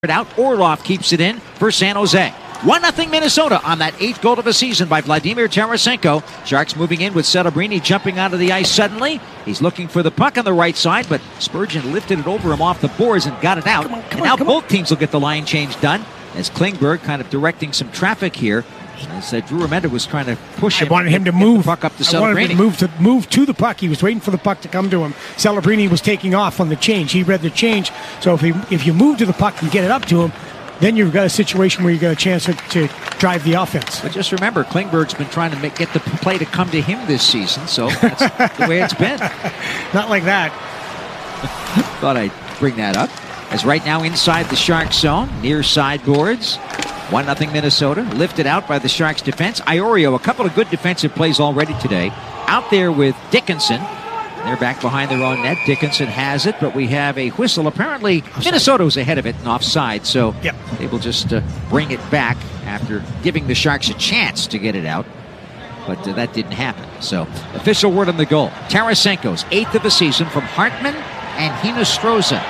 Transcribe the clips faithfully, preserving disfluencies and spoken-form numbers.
out. Orlov keeps it in for San Jose. one nothing Minnesota on that eighth goal of the season by Vladimir Tarasenko. Sharks moving in with Celebrini jumping out of the ice suddenly. He's looking for the puck on the right side, but Spurgeon lifted it over him off the boards and got it out. Come on, come and now on, both on. teams will get the line change done as Klingberg kind of directing some traffic here. As uh, Drew Remenda was trying to push him. I wanted him to move. Puck up to I wanted him to move to move to the puck. He was waiting for the puck to come to him. Celebrini was taking off on the change. He read the change. So if he, if you move to the puck and get it up to him, then you've got a situation where you got a chance to, to drive the offense. But just remember, Klingberg's been trying to make, get the play to come to him this season, so that's the way it's been. Not like that. Thought I'd bring that up. As right now inside the Sharks zone, near sideboards. one nothing Minnesota, lifted out by the Sharks defense. Iorio, a couple of good defensive plays already today. Out there with Dickinson. They're back behind their own net. Dickinson has it, but we have a whistle. Apparently, offside. Minnesota was ahead of it and offside, so yep. they will just uh, bring it back after giving the Sharks a chance to get it out. But uh, that didn't happen. So, official word on the goal. Tarasenko's eighth of the season from Hartman and Hinostroza.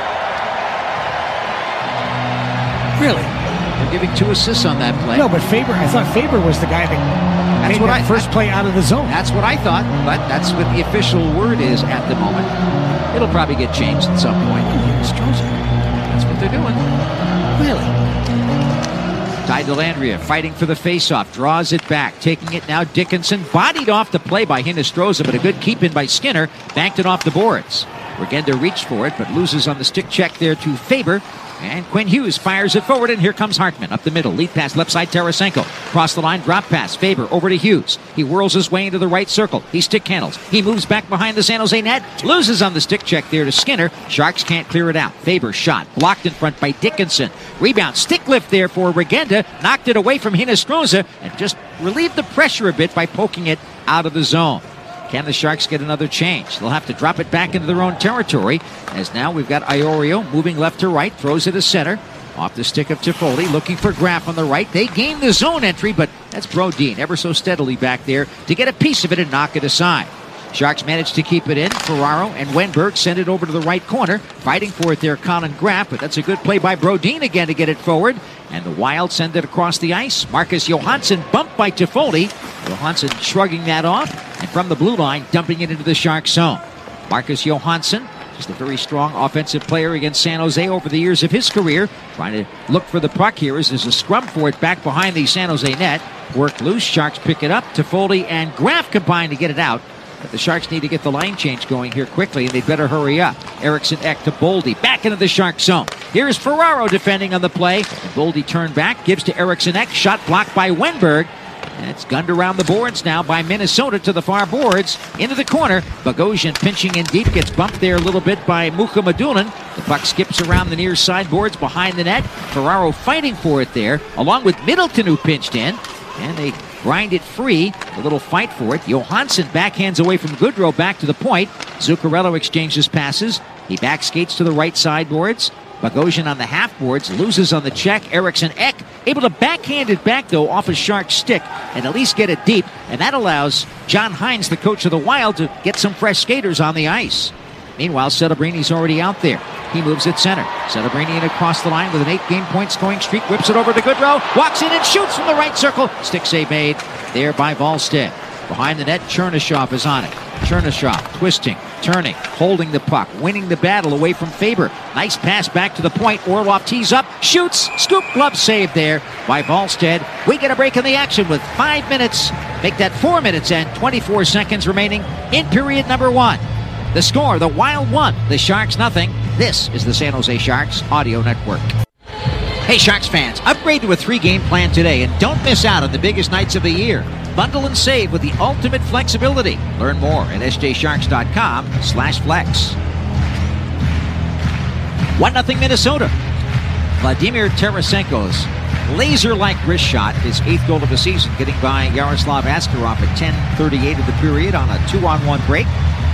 Really? They're giving two assists on that play. No, but Faber, I thought Faber was the guy that that's made what that I, first play out of the zone. That's what I thought, but that's what the official word is at the moment. It'll probably get changed at some point. That's what they're doing. Really? Ty Dellandrea fighting for the faceoff, draws it back, taking it now. Dickinson bodied off the play by Hinostroza, but a good keep in by Skinner, banked it off the boards. Regenda reached for it, but loses on the stick check there to Faber. And Quinn Hughes fires it forward, and here comes Hartman up the middle. Lead pass left side, Tarasenko. Cross the line, drop pass. Faber over to Hughes. He whirls his way into the right circle. He stick handles. He moves back behind the San Jose net. Loses on the stick check there to Skinner. Sharks can't clear it out. Faber shot. Blocked in front by Dickinson. Rebound. Stick lift there for Regenda. Knocked it away from Hinostroza and just relieved the pressure a bit by poking it out of the zone. Can the Sharks get another change? They'll have to drop it back into their own territory, as now we've got Iorio moving left to right, throws it to center. Off the stick of Toffoli, looking for Graf on the right. They gain the zone entry, but that's Brodin ever so steadily back there to get a piece of it and knock it aside. Sharks managed to keep it in. Ferraro and Wenberg send it over to the right corner. Fighting for it there, Colin Graf, but that's a good play by Brodin again to get it forward. And the Wild send it across the ice. Marcus Johansson bumped by Toffoli. Johansson shrugging that off, and from the blue line, dumping it into the Sharks zone. Marcus Johansson, just a very strong offensive player against San Jose over the years of his career. Trying to look for the puck here as there's a scrum for it back behind the San Jose net. Work loose, Sharks pick it up. Toffoli and Graf combine to get it out. But the Sharks need to get the line change going here quickly, and they'd better hurry up. Eriksson Ek to Boldy, back into the Sharks zone. Here's Ferraro defending on the play. And Boldy turned back, gives to Eriksson Ek, shot blocked by Wenberg. And it's gunned around the boards now by Minnesota to the far boards. Into the corner. Bogosian pinching in deep, gets bumped there a little bit by Mukhamadullin. The puck skips around the near sideboards behind the net. Ferraro fighting for it there, along with Middleton, who pinched in. And they grind it free. A little fight for it. Johansson backhands away from Goodrow back to the point. Zuccarello exchanges passes. He back skates to the right sideboards. Bogosian on the half boards, loses on the check. Eriksson Ek able to backhand it back, though, off a Shark stick and at least get it deep. And that allows John Hines, the coach of the Wild, to get some fresh skaters on the ice. Meanwhile, Celebrini's already out there. He moves at center. Celebrini in across the line with an eight-game point scoring streak. Whips it over to Goodrow. Walks in and shoots from the right circle. Stick save made there by Wallstedt. Behind the net, Chernyshov is on it. Chernyshov twisting, turning, holding the puck, winning the battle away from Faber. Nice pass back to the point. Orlov tees up, shoots, scoop, glove save there by Wallstedt. We get a break in the action with five minutes. Make that four minutes and twenty-four seconds remaining in period number one. The score, the Wild one, the Sharks nothing. This is the San Jose Sharks Audio Network. Hey Sharks fans, upgrade to a three-game plan today and don't miss out on the biggest nights of the year. Bundle and save with the ultimate flexibility. Learn more at s j sharks dot com slash flex. one nothing Minnesota. Vladimir Tarasenko's laser-like wrist shot, his eighth goal of the season, getting by Yaroslav Askarov at ten thirty-eight of the period on a two-on-one break.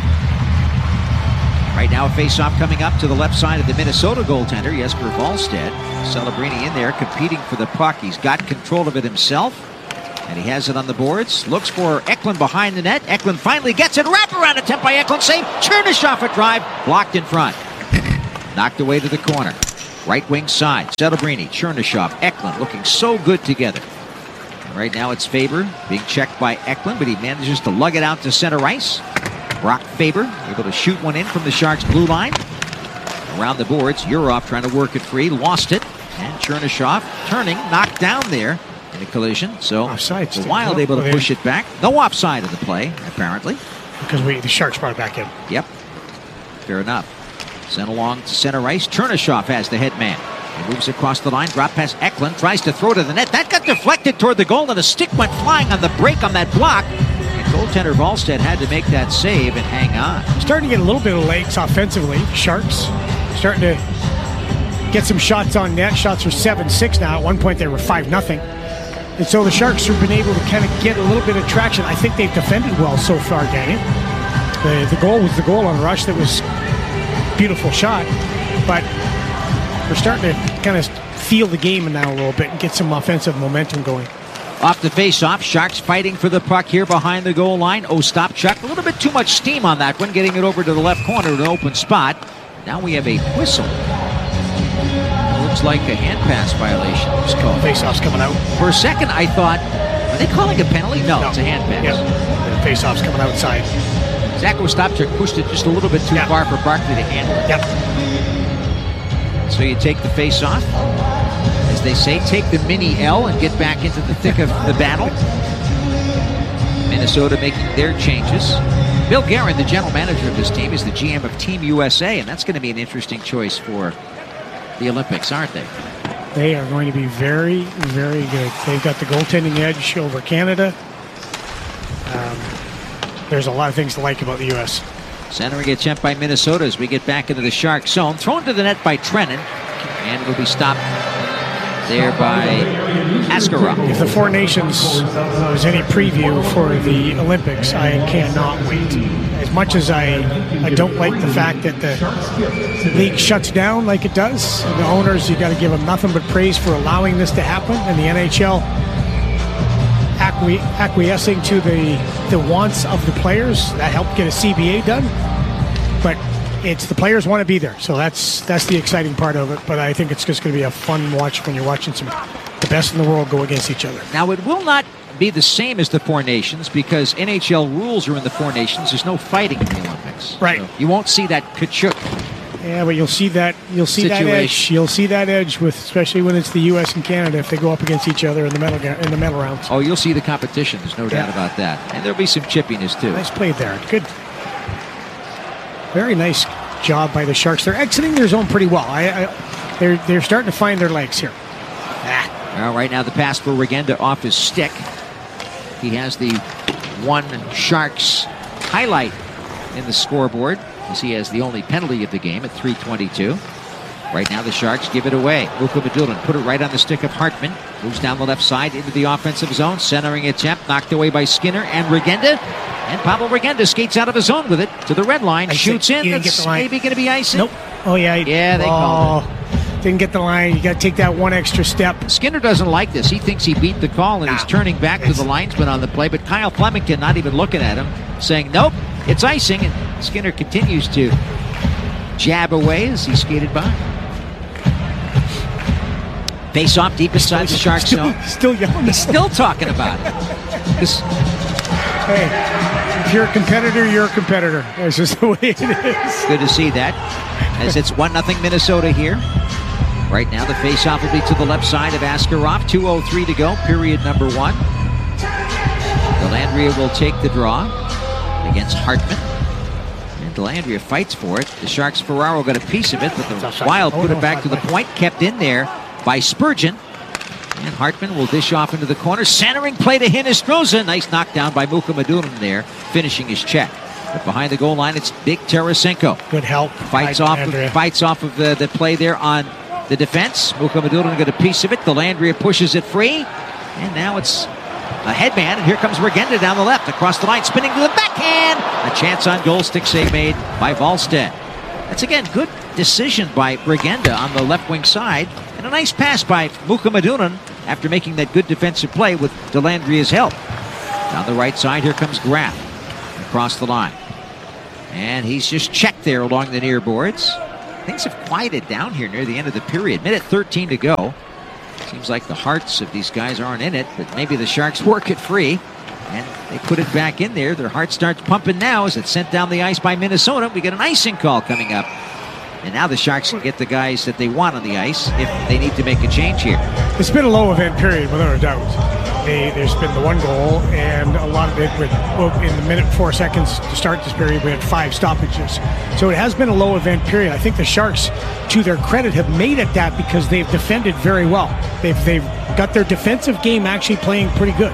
Right now, a face-off coming up to the left side of the Minnesota goaltender, Jesper Wallstedt. Celebrini in there competing for the puck. He's got control of it himself, and he has it on the boards. Looks for Eklund behind the net. Eklund finally gets it. Wraparound attempt by Eklund. Save. Chernyshov a drive. Blocked in front. Knocked away to the corner. Right wing side, Celebrini, Chernyshov, Eklund looking so good together. Right now it's Faber being checked by Eklund, but he manages to lug it out to center ice. Brock Faber able to shoot one in from the Sharks' blue line. Around the boards, Yurov trying to work it free, lost it. And Chernyshov turning, knocked down there in a collision. So offside, the Wild able to push it back. No offside of the play, apparently. Because we, the Sharks brought it back in. Yep. Fair enough. Sent along to center ice. Chernyshov has the head man. He moves across the line, drop past Eklund, tries to throw to the net. That got deflected toward the goal, and a stick went flying on the break on that block. And goaltender Wallstedt had to make that save and hang on. Starting to get a little bit of legs offensively. Sharks starting to get some shots on net. Shots are seven six now. At one point they were five nothing. And so the Sharks have been able to kind of get a little bit of traction. I think they've defended well so far, Danny. The, the goal was the goal on Rush. That was a beautiful shot. But we're starting to kind of feel the game now a little bit and get some offensive momentum going. Off the face-off, Sharks fighting for the puck here behind the goal line. Ostapchuk, a little bit too much steam on that one, getting it over to the left corner, an open spot. Now we have a whistle. Looks like a hand pass violation. It's called. Face-off's coming out. For a second, I thought, are they calling a penalty? No, no. It's a hand pass. Yeah. The face-off's coming outside. Zach Ostapchuk pushed it just a little bit too yeah. far for Barkley to handle it. Yep. So you take the face-off. As they say, take the mini L and get back into the thick of the battle. Minnesota making their changes. Bill Guerin, the general manager of this team, is the G M of Team U S A, and that's going to be an interesting choice for the Olympics, aren't they? They are going to be very, very good. They've got the goaltending edge over Canada. Um, there's a lot of things to like about the U S. Centering attempt by Minnesota as we get back into the Shark zone. Thrown to the net by Trenin, and will be stopped there by Askarov. If the Four Nations was any preview for the Olympics, I cannot wait. As much as I, I don't like the fact that the league shuts down like it does, the owners, you got to give them nothing but praise for allowing this to happen, and the N H L acqui- acquiescing to the, the wants of the players. That helped get a C B A done. But it's the players want to be there, so that's that's the exciting part of it. But I think it's just going to be a fun watch when you're watching some the best in the world go against each other. Now, it will not be the same as the Four Nations because N H L rules are in the Four Nations. There's no fighting in the Olympics, right? So you won't see that kachuk. Yeah, but you'll see that you'll see situation. that edge. You'll see that edge with, especially when it's the U S and Canada, if they go up against each other in the medal in the medal rounds. Oh, you'll see the competition. There's no yeah. doubt about that, and there'll be some chippiness too. Nice play there. Good. Very nice job by the Sharks. They're exiting their zone pretty well. I, I, they're they're starting to find their legs here. Ah. Well, right now the pass for Regenda off his stick. He has the one Sharks highlight in the scoreboard, as he has the only penalty of the game at three twenty-two. Right now the Sharks give it away. Mukhamadullin put it right on the stick of Hartman. Moves down the left side into the offensive zone. Centering attempt knocked away by Skinner and Regenda. And Pablo Regenda skates out of his zone with it to the red line. Ice shoots it. in. That's maybe going to be icing. Nope. Oh, yeah. Yeah, they oh, called it. Didn't get the line. You got to take that one extra step. Skinner doesn't like this. He thinks he beat the call, and nah, he's turning back to the linesman on the play. But Kyle Flemington not even looking at him, saying, nope, it's icing. And Skinner continues to jab away as he skated by. Face off deep inside the Shark still, zone. Still yelling. He's still talking about it. This, hey, if you're a competitor, you're a competitor. That's just the way it is. Good to see that. As it's one nothing Minnesota here. Right now the face-off will be to the left side of Askarov. two oh three to go, period number one. Dellandrea will take the draw against Hartman. And Dellandrea fights for it. The Sharks' Ferraro got a piece of it, but the Wild put it back to the point, kept in there by Spurgeon. And Hartman will dish off into the corner. Centering play to Hinostroza. Nice knockdown by Mukhamadullin there, finishing his check. But behind the goal line, it's Big Tarasenko. Good help. Fights off of, fights off of the, the play there on the defense. Mukhamadullin got a piece of it. Dellandrea pushes it free. And now it's a headman. And here comes Regenda down the left. Across the line, spinning to the backhand. A chance on goal. Stick save made by Wallstedt. That's, again, good decision by Regenda on the left wing side. And a nice pass by Mukhamadullin after making that good defensive play with Dellandrea's help. Down the right side, here comes Graff across the line. And he's just checked there along the near boards. things have quieted down here near the end of the period. Minute thirteen to go. Seems like the hearts of these guys aren't in it, but maybe the Sharks work it free. And they put it back in there. Their heart starts pumping now as it's sent down the ice by Minnesota. We get an icing call coming up. And now the Sharks can get the guys that they want on the ice if they need to make a change here. It's been a low event period, without a doubt. They, there's been the one goal, and a lot of it with, well, in the minute four seconds to start this period, we had five stoppages. So it has been a low event period. I think the Sharks, to their credit, have made it that because they've defended very well. They've, they've got their defensive game actually playing pretty good.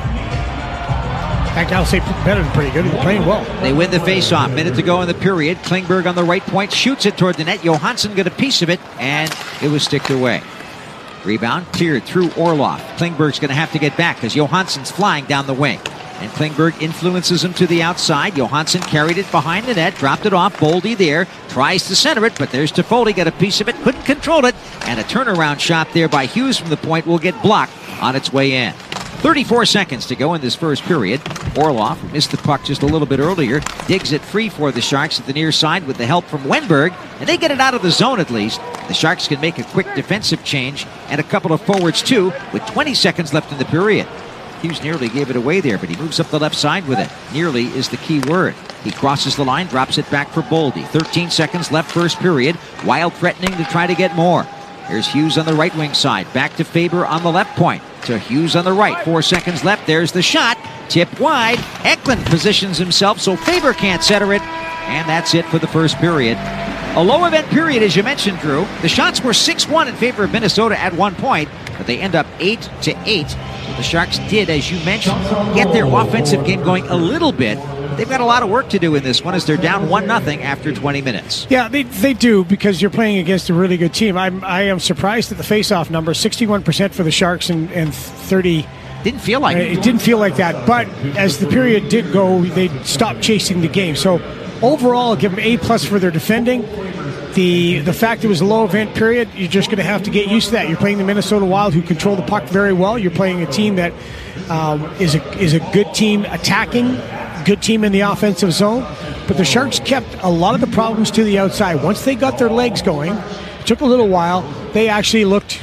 In fact, I'll say better than pretty good. They're playing well. They win the faceoff. Minute to go in the period. Klingberg on the right point shoots it toward the net. Johansson got a piece of it, and it was sticked away. Rebound cleared through Orlov. Klingberg's going to have to get back because Johansson's flying down the wing. And Klingberg influences him to the outside. Johansson carried it behind the net, dropped it off. Boldy there, tries to center it, but there's Toffoli, got a piece of it, couldn't control it. And a turnaround shot there by Hughes from the point will get blocked on its way in. thirty-four seconds to go in this first period. Orlov, who missed the puck just a little bit earlier, digs it free for the Sharks at the near side with the help from Wenberg, and they get it out of the zone at least. The Sharks can make a quick defensive change and a couple of forwards too with twenty seconds left in the period. Hughes nearly gave it away there, but he moves up the left side with it. Nearly is the key word. He crosses the line, drops it back for Boldy. thirteen seconds left first period. Wild threatening to try to get more. Here's Hughes on the right wing side. Back to Faber on the left point. To Hughes on the right. Four seconds left. There's the shot. Tipped wide. Eklund positions himself so Faber can't center it. And that's it for the first period. A low event period, as you mentioned, Drew. The shots were six one in favor of Minnesota at one point, but they end up eight to eight. So the Sharks did, as you mentioned, get their offensive game going a little bit. They've got a lot of work to do in this one as they're down one nothing after twenty minutes. Yeah, they they do because you're playing against a really good team. I'm I am surprised at the face-off number, sixty-one percent for the Sharks and, and thirty. Didn't feel like uh, it. It didn't feel like that, but as the period did go, they stopped chasing the game. So overall, I'll give them A plus for their defending. The the fact it was a low event period, you're just going to have to get used to that. You're playing the Minnesota Wild, who control the puck very well. You're playing a team that um, is a is a good team attacking, good team in the offensive zone. But the Sharks kept a lot of the problems to the outside. Once they got their legs going, it took a little while. They actually looked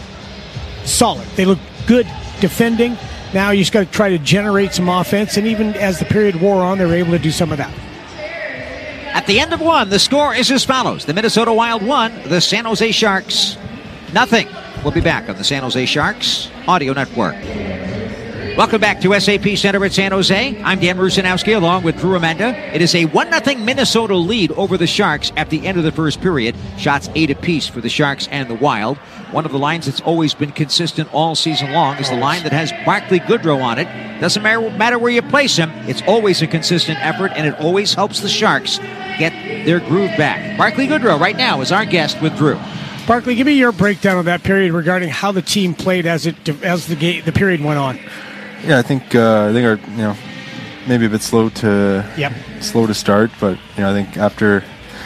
solid. They looked good defending. Now you just got to try to generate some offense. And even as the period wore on, they were able to do some of that. At the end of one, the score is as follows. The Minnesota Wild one, the San Jose Sharks nothing. We'll be back on the San Jose Sharks Audio Network. Welcome back to S A P Center at San Jose. I'm Dan Rusanowski along with Drew Amanda. It is a one nothing Minnesota lead over the Sharks at the end of the first period. Shots eight apiece for the Sharks and the Wild. One of the lines that's always been consistent all season long is the line that has Barclay Goodrow on it. Doesn't matter, matter where you place him, it's always a consistent effort, and it always helps the Sharks get their groove back. Barclay Goodrow right now is our guest with Drew. Barclay, give me your breakdown of that period regarding how the team played as it as the game, the period went on. Yeah, I think uh, I think our you know maybe a bit slow to yep. slow to start, but you know I think after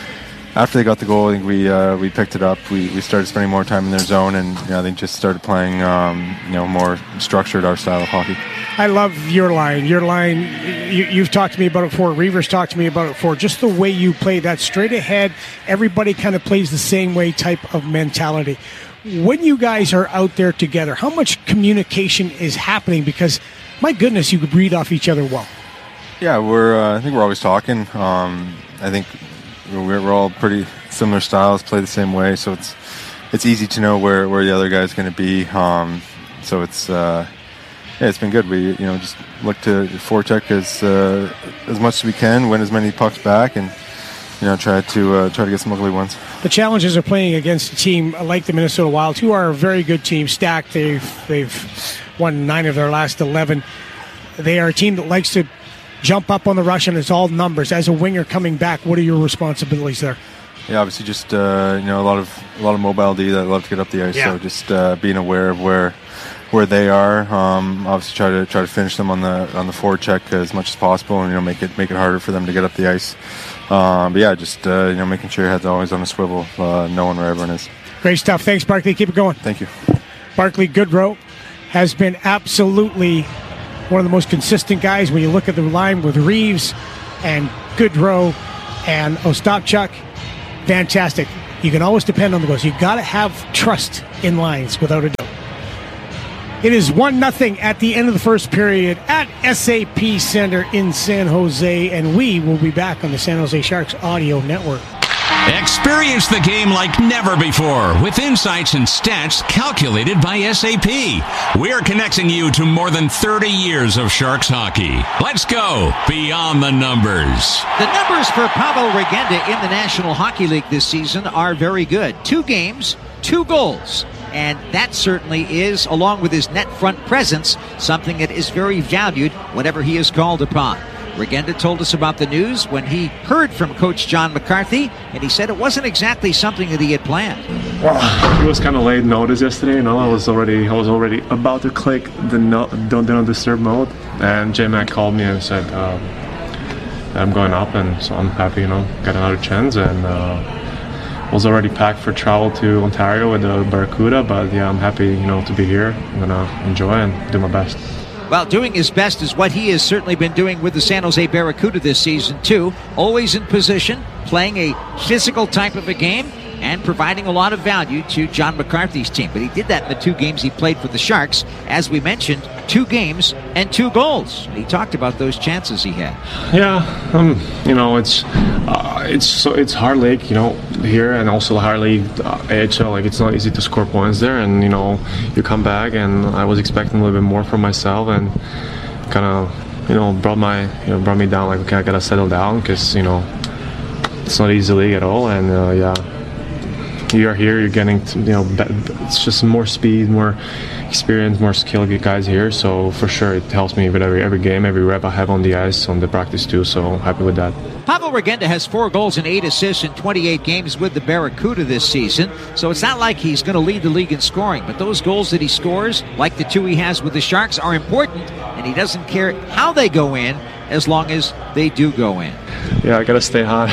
after they got the goal, I think we uh, we picked it up. We we started spending more time in their zone, and you know, I think just started playing um, you know more structured our style of hockey. I love your line. Your line, you, you've talked to me about it before. Reavers talked to me about it before. Just the way you play that straight ahead, everybody kind of plays the same way type of mentality. When you guys are out there together, how much communication is happening? Because, my goodness, you could read off each other well. Yeah, we're. Uh, I think we're always talking. Um, I think we're, we're all pretty similar styles, play the same way, so it's it's easy to know where, where the other guy's going to be. Um, so it's uh, yeah, it's been good. We you know just look to forecheck as uh, as much as we can, win as many pucks back, and you know try to uh, try to get some ugly ones. The challenges are playing against a team like the Minnesota Wild, who are a very good team, stacked. They've they've won nine of their last eleven. They are a team that likes to jump up on the rush, and it's all numbers. As a winger coming back, what are your responsibilities there? Yeah, obviously just uh, you know a lot of a lot of mobility that love to get up the ice. Yeah. So just uh, being aware of where where they are. Um, obviously try to try to finish them on the on the forecheck as much as possible, and you know make it make it harder for them to get up the ice. Um, but yeah, just uh, you know, making sure your head's always on a swivel, uh, knowing where everyone is. Great stuff. Thanks, Barclay. Keep it going. Thank you. Barclay Goodrow has been absolutely one of the most consistent guys when you look at the line with Reeves and Goodrow and Ostapchuk. Fantastic. You can always depend on the goals. You got to have trust in lines, without a doubt. It is one nothing at the end of the first period at S A P Center in San Jose, and we will be back on the San Jose Sharks Audio Network. Experience the game like never before with insights and stats calculated by S A P. We're connecting you to more than thirty years of Sharks hockey. Let's go beyond the numbers. The numbers for Pavel Regenda in the National Hockey League this season are very good. Two games, two goals. And that certainly is, along with his net front presence, something that is very valued whenever he is called upon. Regenda told us about the news when he heard from Coach John McCarthy, and he said it wasn't exactly something that he had planned. Well, it was kind of late notice yesterday. You know, I was already I was already about to click the no, don't do not disturb mode, and J Mac called me and said um, I'm going up, and so I'm happy. You know, got another chance, and uh, was already packed for travel to Ontario with the Barracuda. But yeah, I'm happy, you know, to be here. I'm gonna enjoy and do my best. Well, doing his best is what he has certainly been doing with the San Jose Barracuda this season, too. Always in position, playing a physical type of a game, and providing a lot of value to John McCarthy's team. But he did that in the two games he played for the Sharks. As we mentioned, two games and two goals. He talked about those chances he had. Yeah, um, you know, it's uh, it's so it's hard league, you know, here, and also hard league uh, A H L. Like, it's not easy to score points there, and you know, you come back, and I was expecting a little bit more from myself, and kind of, you know, brought my you know brought me down. Like, okay, I gotta settle down because you know it's not easy league at all, and uh, yeah. You're here, you're getting, to, you know, it's just more speed, more experience, more skill guys here. So for sure, it helps me with every every game, every rep I have on the ice, on the practice too. So I'm happy with that. Pavel Regenda has four goals and eight assists in twenty-eight games with the Barracuda this season. So it's not like he's going to lead the league in scoring. But those goals that he scores, like the two he has with the Sharks, are important. And he doesn't care how they go in, as long as they do go in. Yeah, I gotta stay hot.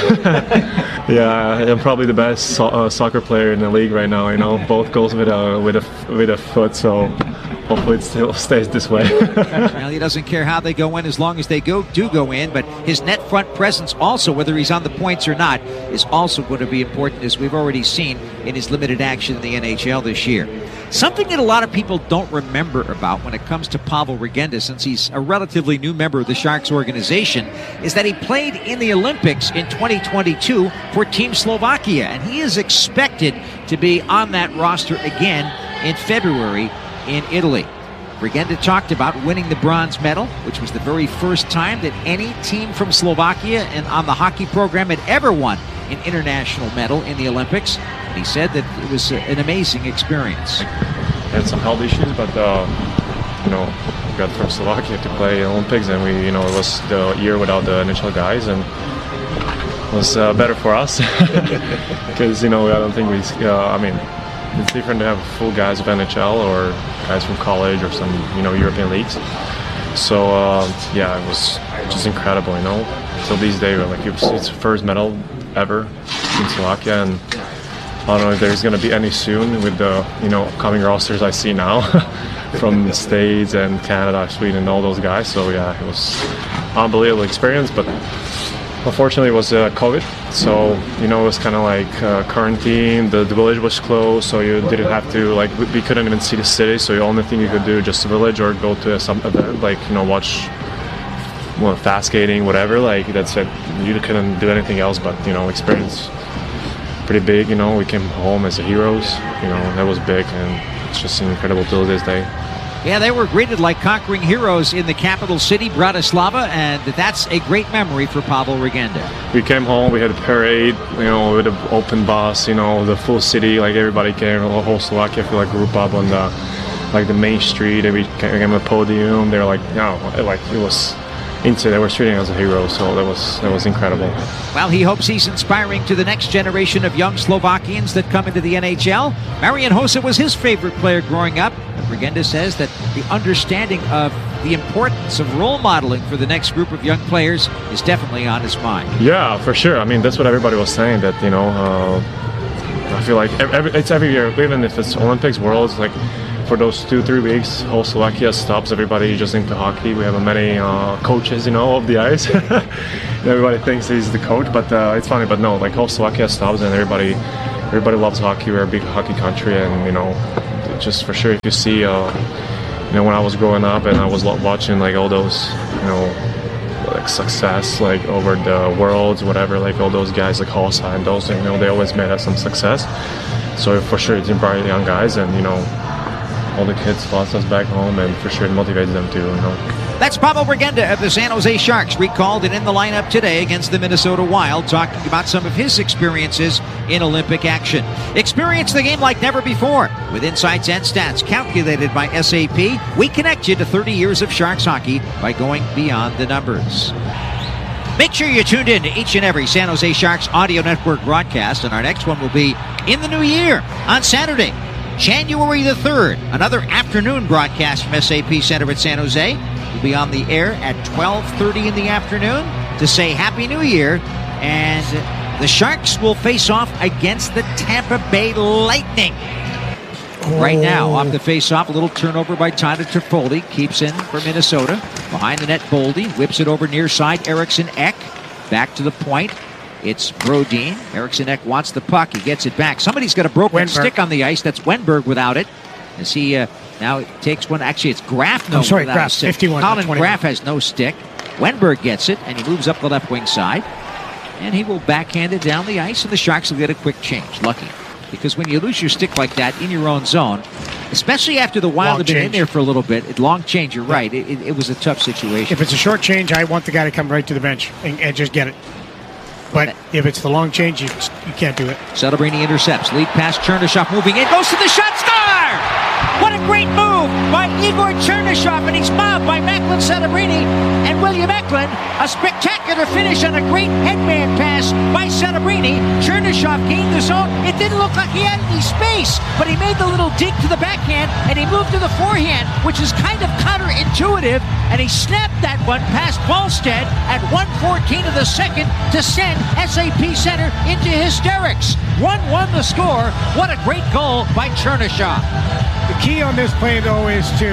Yeah, I'm probably the best so- uh, soccer player in the league right now. You know, both goals with a with a with a foot. So hopefully it still stays this way. Well, he doesn't care how they go in as long as they go do go in. But his net front presence also, whether he's on the points or not, is also going to be important, as we've already seen in his limited action in the N H L this year. Something that a lot of people don't remember about when it comes to Pavel Regenda, since he's a relatively new member of the Sharks organization, is that he played in the Olympics in twenty twenty-two for Team Slovakia, and he is expected to be on that roster again in February in Italy. Regenda talked about winning the bronze medal, which was the very first time that any team from Slovakia and on the hockey program had ever won an international medal in the Olympics. And he said that it was an amazing experience. Had some health issues, but uh, you know, we got from Slovakia to play Olympics, and we, you know, it was the year without the N H L guys, and it was uh, better for us because you know I don't think we. Uh, I mean, it's different to have full guys of N H L or guys from college or some, you know, European leagues. So uh, yeah, it was just incredible, you know. Till these days, like it was, it's the first medal ever in Slovakia, and I don't know if there's going to be any soon with the, you know, upcoming rosters I see now from the States and Canada, Sweden, and all those guys. So yeah, it was unbelievable experience, but unfortunately it was uh, COVID, so you know, it was kind of like uh, quarantine. The, the village was closed, so you didn't have to, like, we, we couldn't even see the city, so the only thing you could do just the village or go to some event, like, you know, watch, well, fast skating, whatever. Like, that's it. You couldn't do anything else, but you know, experience pretty big. You know, we came home as heroes. You know, that was big, and it's just incredible till this day. Yeah, they were greeted like conquering heroes in the capital city, Bratislava, and that's a great memory for Pavel Regenda. We came home, we had a parade, you know, with an open bus, you know, the full city, like everybody came, the whole Slovakia, I feel like, group up on the, like the main street, and we came to the podium. They were like, no, like it was into, they were treating us as a hero, so that was that was incredible. Well, he hopes he's inspiring to the next generation of young Slovakians that come into the N H L. Marian Hossa was his favorite player growing up. Regenda says that the understanding of the importance of role modeling for the next group of young players is definitely on his mind. Yeah, for sure. I mean, that's what everybody was saying, that, you know, uh, I feel like every, it's every year, even if it's Olympics, Worlds, like for those two, three weeks, whole Slovakia stops, everybody just into hockey. We have many uh, coaches, you know, of the ice. Everybody thinks he's the coach, but uh, it's funny, but no, like whole Slovakia stops and everybody everybody loves hockey. We're a big hockey country, and you know, just for sure, if you see, uh, you know, when I was growing up and I was watching like all those, you know, like success like over the worlds, whatever, like all those guys like Hossa and those, you know, they always made us some success. So for sure, it's inspiring young guys, and you know, all the kids lost us back home, and for sure it motivates them too, you know. That's Pavel Regenda of the San Jose Sharks, recalled and in the lineup today against the Minnesota Wild, talking about some of his experiences in Olympic action. Experience the game like never before with insights and stats calculated by S A P. We connect you to thirty years of Sharks hockey by going beyond the numbers. Make sure you're tuned in to each and every San Jose Sharks audio network broadcast, and our next one will be in the new year on Saturday, January the third. Another afternoon broadcast from S A P Center at San Jose. We'll be on the air at twelve thirty in the afternoon to say Happy New Year. And the Sharks will face off against the Tampa Bay Lightning. Oh. Right now, off the face-off, a little turnover by Tyler Toffoli. Keeps in for Minnesota. Behind the net, Boldy. Whips it over near side. Eriksson Ek. Back to the point. It's Brodin. Eriksson Ek wants the puck. He gets it back. Somebody's got a broken Wenberg. stick on the ice. That's Wenberg without it. As he uh, now takes one. Actually, it's Graf. No, I'm sorry, without Graf. a stick. fifty-one. Colin Graf has no stick. Wenberg gets it, and he moves up the left wing side. And he will backhand it down the ice, and the Sharks will get a quick change. Lucky. Because when you lose your stick like that in your own zone, especially after the Wild have been in there for a little bit, it, long change, you're right, it, it, it was a tough situation. If it's a short change, I want the guy to come right to the bench and, and just get it. But if it's the long change, you, you can't do it. Celebrini intercepts. Lead pass, Chernyshov moving in. Goes to the shot. Score! What a great move by Igor Chernyshov, and he's mobbed by Macklin Celebrini and William Eklund. A spectacular finish on a great headman pass by Celebrini. Chernyshov gained the zone. It didn't look like he had any space, but he made the little dig to the backhand, and he moved to the forehand, which is kind of counterintuitive, and he snapped that one past Wallstedt at one fourteen of the second to send S A P Center into hysterics. one one the score. What a great goal by Chernyshov. The key on this play, though, is to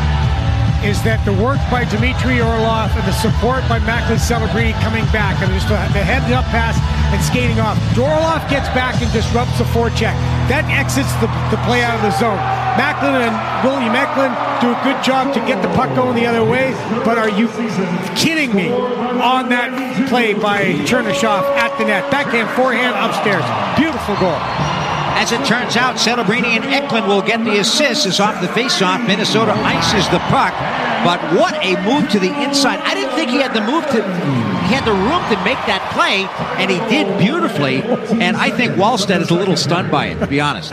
is that the work by Dmitry Orlov and the support by Macklin Celebrini coming back, and just the head-up pass and skating off. Orlov gets back and disrupts the forecheck. That exits the, the play out of the zone. Macklin and William Eklund do a good job to get the puck going the other way, but are you kidding me on that play by Chernyshov at the net? Backhand, forehand, upstairs. Beautiful goal. As it turns out, Celebrini and Eklund will get the assist as off the faceoff. Minnesota ices the puck, but what a move to the inside. I didn't think he had the move to, he had the room to make that play, and he did beautifully, and I think Wallstedt is a little stunned by it, to be honest.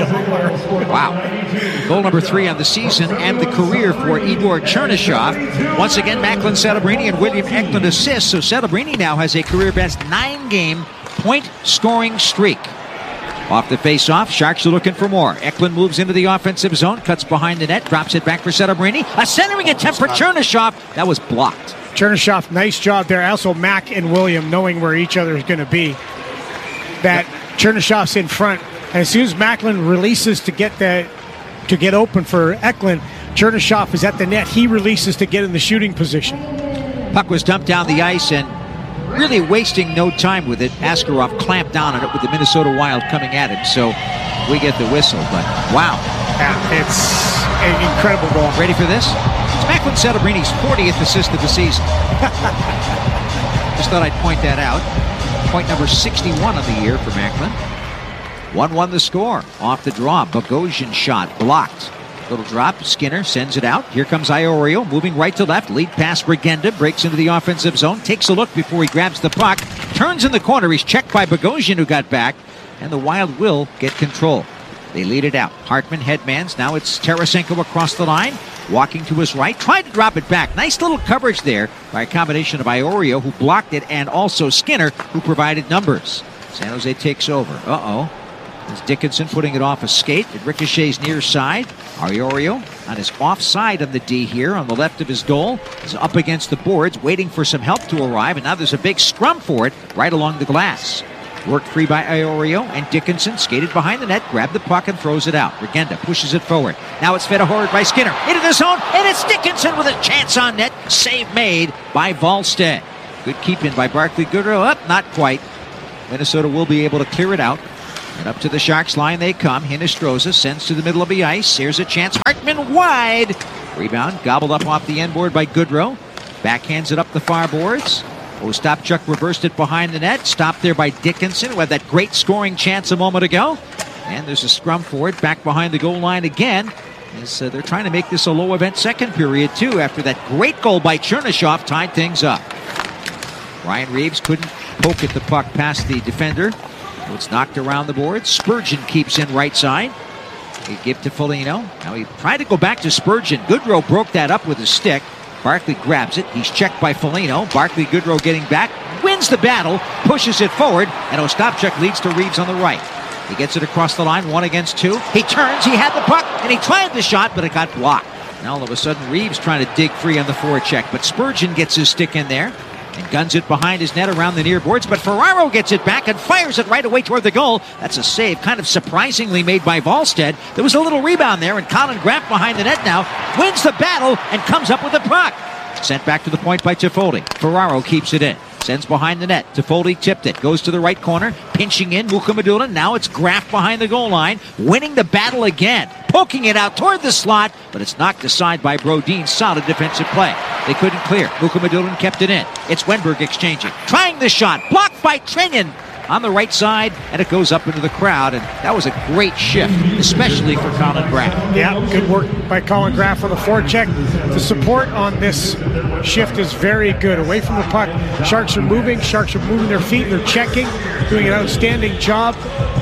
Wow. Goal number three on the season and the career for Igor Chernyshov. Once again, Macklin Celebrini and William Eklund assists, so Celebrini now has a career-best nine-game point-scoring streak. Off the face-off, Sharks are looking for more. Eklund moves into the offensive zone, cuts behind the net, drops it back for Celebrini. A centering attempt for Chernyshov. That was blocked. Chernyshov, nice job there. Also, Mac and William knowing where each other is going to be. That Chernyshov's in front. And as soon as Macklin releases to get the, to get open for Eklund, Chernyshov is at the net. He releases to get in the shooting position. Puck was dumped down the ice, and really wasting no time with it. Askarov clamped down on it with the Minnesota Wild coming at him, so we get the whistle. But wow. Yeah, it's an incredible goal. Ready for this? It's Macklin Celebrini's fortieth assist of the season. Just thought I'd point that out. Point number sixty-one of the year for Macklin. one one the score. Off the draw. Bogosian shot blocked. Little drop. Skinner sends it out. Here comes Iorio moving right to left. Lead pass Regenda. Breaks into the offensive zone. Takes a look before he grabs the puck. Turns in the corner. He's checked by Bogosian, who got back. And the Wild will get control. They lead it out. Hartman headmans. Now it's Tarasenko across the line. Walking to his right. Tried to drop it back. Nice little coverage there by a combination of Iorio, who blocked it, and also Skinner, who provided numbers. San Jose takes over. Uh-oh. It's Dickinson putting it off a skate. It ricochets near side. Iorio on his offside on the D here on the left of his goal. Is up against the boards, waiting for some help to arrive, and now there's a big scrum for it right along the glass. Worked free by Iorio, and Dickinson skated behind the net, grabbed the puck and throws it out. Regenda pushes it forward. Now it's fed forward by Skinner. Into the zone, and it's Dickinson with a chance on net. Save made by Wallstedt. Good keep in by Barclay Goodrow. Up, not quite. Minnesota will be able to clear it out. And up to the Sharks line they come. Hinostroza sends to the middle of the ice. Here's a chance. Hartman wide. Rebound gobbled up off the end board by Goodrow. Backhands it up the far boards. Ostapchuk reversed it behind the net. Stopped there by Dickinson, who had that great scoring chance a moment ago. And there's a scrum for it back behind the goal line again. As uh, they're trying to make this a low-event second period, too, after that great goal by Chernyshov tied things up. Ryan Reeves couldn't poke at the puck past the defender. So it's knocked around the board. Spurgeon keeps in right side. They give to Foligno. Now he tried to go back to Spurgeon. Goodrow broke that up with his stick. Barkley grabs it. He's checked by Foligno. Barkley Goodrow getting back. Wins the battle. Pushes it forward. And Ostapchuk leads to Reeves on the right. He gets it across the line. One against two. He turns. He had the puck. And he tried the shot, but it got blocked. Now all of a sudden Reeves trying to dig free on the forecheck. But Spurgeon gets his stick in there. And guns it behind his net around the near boards. But Ferraro gets it back and fires it right away toward the goal. That's a save, kind of surprisingly made by Wallstedt. There was a little rebound there, and Colin Graf behind the net now wins the battle and comes up with the puck. Sent back to the point by Toffoli. Ferraro keeps it in. Sends behind the net. Toffoli tipped it. Goes to the right corner. Pinching in. Mukhamadullin. Now it's Graf behind the goal line. Winning the battle again. Poking it out toward the slot. But it's knocked aside by Brodin. Solid defensive play. They couldn't clear. Mukhamadullin kept it in. It's Wenberg exchanging. Trying the shot. Blocked by Trenyan on the right side. And it goes up into the crowd. And that was a great shift. Especially for Colin Graf. Yeah, good work by Colin Graf on the forecheck. The support on this shift is very good. Away from the puck, Sharks are moving. Sharks are moving their feet. They're checking. Doing an outstanding job.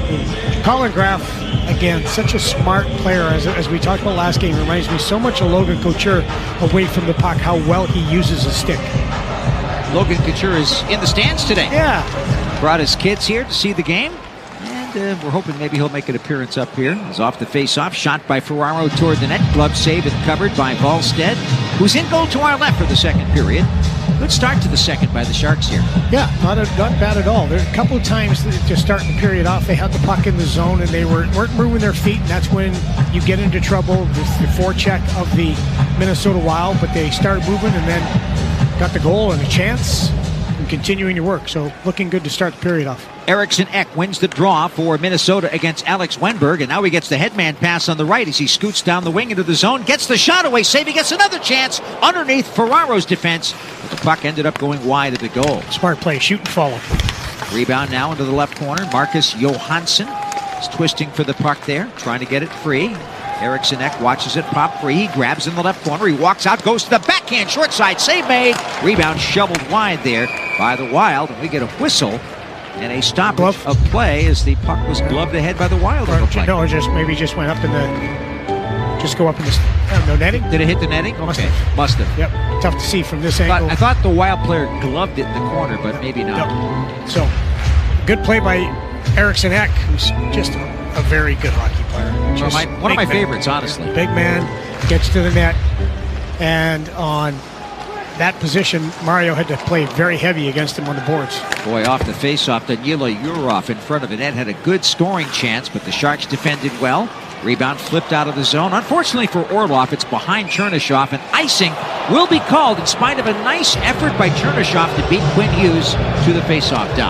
Colin Graf, again, such a smart player. As, as we talked about last game, reminds me so much of Logan Couture away from the puck, how well he uses his stick. Logan Couture is in the stands today. Yeah. Brought his kids here to see the game. And uh, we're hoping maybe he'll make an appearance up here. He's off the face-off. Shot by Ferraro toward the net. Glove save and covered by Wallstedt, who's in goal to our left for the second period. Good start to the second by the Sharks here. Yeah, not, a, not bad at all. There a couple of times to start the period off, they had the puck in the zone and they were, weren't moving their feet, and that's when you get into trouble with the forecheck of the Minnesota Wild. But they started moving and then got the goal and a chance and continuing to work. So looking good to start the period off. Eriksson Ek wins the draw for Minnesota against Alex Wenberg, and now he gets the headman pass on the right as he scoots down the wing into the zone, gets the shot away, save, he gets another chance underneath Ferraro's defense, but the puck ended up going wide of the goal. Smart play, shoot and follow. Rebound now into the left corner. Marcus Johansson is twisting for the puck there, trying to get it free. Eriksson Ek watches it pop free. He grabs in the left corner. He walks out, goes to the backhand, short side, save made. Rebound shoveled wide there by the Wild, and we get a whistle and a stoppage Glove. of play as the puck was gloved ahead by the Wild. Or, like. No, just maybe just went up in the, just go up in the, uh, no netting. Did it hit the netting? Okay, must have. Must have. Yep, tough to see from this I angle. Thought, I thought the Wild player gloved it in the corner, but maybe not. No. So, good play by Eriksson Ek, who's just a, a very good hockey player. One of my, one of my man. favorites, honestly. Big man, gets to the net, and on that position, Mario had to play very heavy against him on the boards. Boy, off the face-off, Danila Yurov in front of the net had a good scoring chance, but the Sharks defended well. Rebound flipped out of the zone. Unfortunately for Orlov, it's behind Chernyshov, and icing will be called in spite of a nice effort by Chernyshov to beat Quinn Hughes to the face-off dot.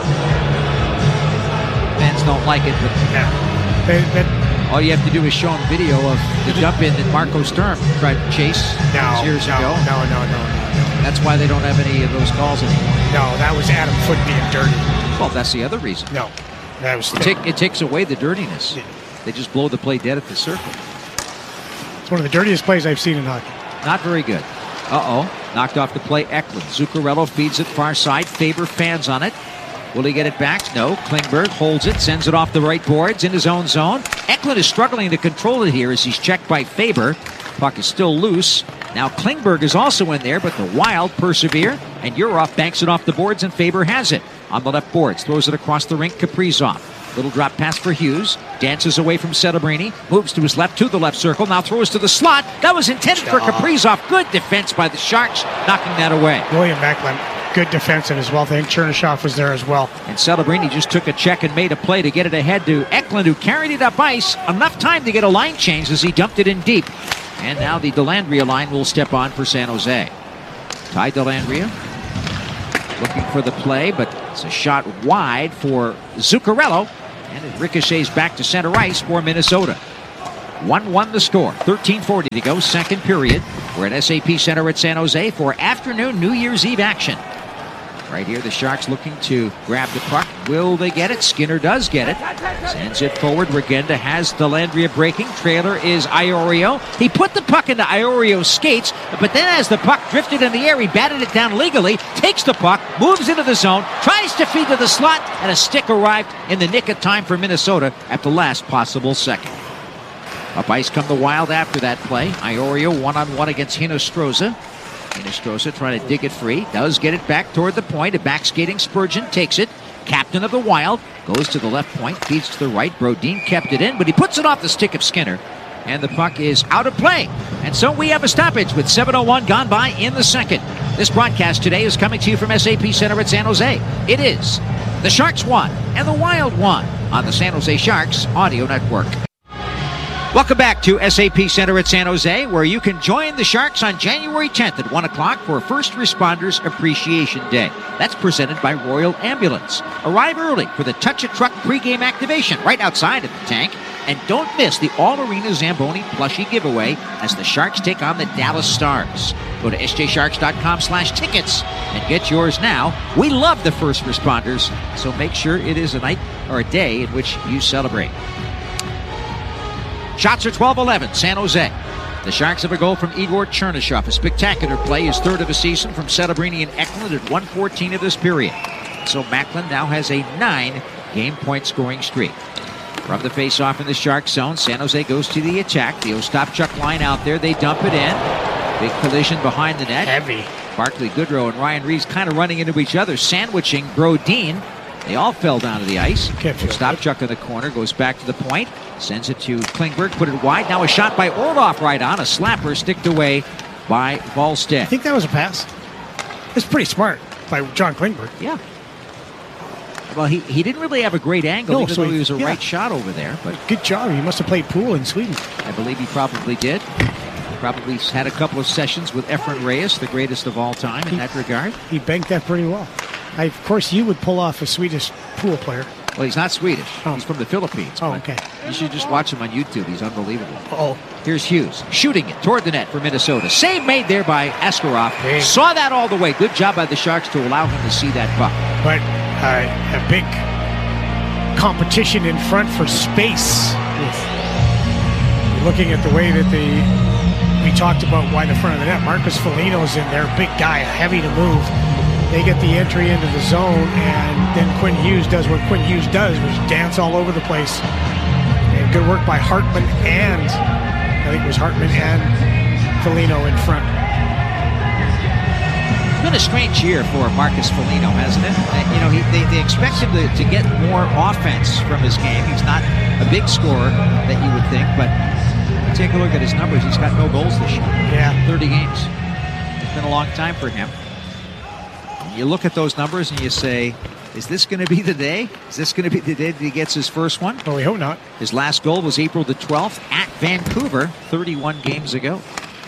Fans don't like it, but yeah. they, they, all you have to do is show them video of the jump in that Marco Sturm tried to chase no, years no, ago. No, no, no, no. That's why they don't have any of those calls anymore. No, that was Adam Foote being dirty. Well, that's the other reason. No, that was. It, take, it takes away the dirtiness. Yeah. They just blow the play dead at the circle. It's one of the dirtiest plays I've seen in hockey. Not very good. Uh-oh. Knocked off the play, Eklund. Zuccarello feeds it far side. Faber fans on it. Will he get it back? No. Klingberg holds it, sends it off the right boards in his own zone. Eklund is struggling to control it here as he's checked by Faber. Puck is still loose. Now Klingberg is also in there, but the Wild persevere, and Yurov banks it off the boards, and Faber has it. On the left boards, throws it across the rink, Kaprizov. Little drop pass for Hughes. Dances away from Celebrini. Moves to his left to the left circle. Now throws to the slot. That was intended for Kaprizov. Good defense by the Sharks, knocking that away. William Eklund, good defensive as well. I think Chernyshov was there as well. And Celebrini just took a check and made a play to get it ahead to Eklund, who carried it up ice. Enough time to get a line change as he dumped it in deep. And now the Dellandrea line will step on for San Jose. Ty Dellandrea looking for the play, but it's a shot wide for Zuccarello. And it ricochets back to center ice for Minnesota. one one the score. thirteen forty to go, second period. We're at S A P Center at San Jose for afternoon New Year's Eve action. Right here, the Sharks looking to grab the puck. Will they get it? Skinner does get it. Sends it forward. Regenda has Dellandrea breaking. Trailer is Iorio. He put the puck into Iorio's skates, but then as the puck drifted in the air, he batted it down legally, takes the puck, moves into the zone, tries to feed to the slot, and a stick arrived in the nick of time for Minnesota at the last possible second. Up ice come the Wild after that play. Iorio one-on-one against Hinostroza. Hinostroza trying to dig it free. Does get it back toward the point. A back skating Spurgeon takes it. Captain of the Wild goes to the left point. Feeds to the right. Brodin kept it in, but he puts it off the stick of Skinner. And the puck is out of play. And so we have a stoppage with seven oh one gone by in the second. This broadcast today is coming to you from S A P Center at San Jose. It is the Sharks won and the Wild won on the San Jose Sharks Audio Network. Welcome back to S A P Center at San Jose, where you can join the Sharks on January tenth at one o'clock for First Responders Appreciation Day. That's presented by Royal Ambulance. Arrive early for the Touch a Truck pregame activation right outside at the tank. And don't miss the All-Arena Zamboni plushie giveaway as the Sharks take on the Dallas Stars. Go to S J Sharks dot com slash tickets and get yours now. We love the first responders, so make sure it is a night or a day in which you celebrate. Shots are twelve eleven, San Jose. The Sharks have a goal from Igor Chernyshov. A spectacular play, his third of the season from Celebrini and Eklund at one fourteen of this period. So Macklin now has a nine-game point scoring streak. From the face-off in the Shark zone, San Jose goes to the attack. The Ostapchuk line out there. They dump it in. Big collision behind the net. Heavy. Barclay Goodrow and Ryan Reeves kind of running into each other, sandwiching Brodin. They all fell down to the ice. Ostapchuk in the corner, goes back to the point. Sends it to Klingberg, put it wide. Now a shot by Orlov right on. A slapper sticked away by Wallstedt. I think that was a pass. It's pretty smart by John Klingberg. Yeah. Well, he, he didn't really have a great angle, no, even so though he was a yeah. right shot over there. But good job. He must have played pool in Sweden. I believe he probably did. Probably had a couple of sessions with Efren Reyes, the greatest of all time in he, that regard. He banked that pretty well. I, of course, you would pull off a Swedish pool player. Well, he's not Swedish. Oh. He's from the Philippines. Oh, okay. You should just watch him on YouTube. He's unbelievable. Oh. Here's Hughes shooting it toward the net for Minnesota. Save made there by Askarov. Big. Saw that all the way. Good job by the Sharks to allow him to see that puck. But uh, a big competition in front for space. Looking at the way that the we talked about why the front of the net. Marcus Foligno's in there, big guy, heavy to move. They get the entry into the zone, and then Quinn Hughes does what Quinn Hughes does, which is dance all over the place. And good work by Hartman and, I think it was Hartman and Foligno in front. It's been a strange year for Marcus Foligno, hasn't it? Uh, you know, he, they, they expect him to, to get more offense from his game. He's not a big scorer that you would think, but take a look at his numbers. He's got no goals this year. Yeah. thirty games. It's been a long time for him. You look at those numbers and you say, is this going to be the day? Is this going to be the day that he gets his first one? Well, we hope not. His last goal was April the twelfth at Vancouver, thirty-one games ago.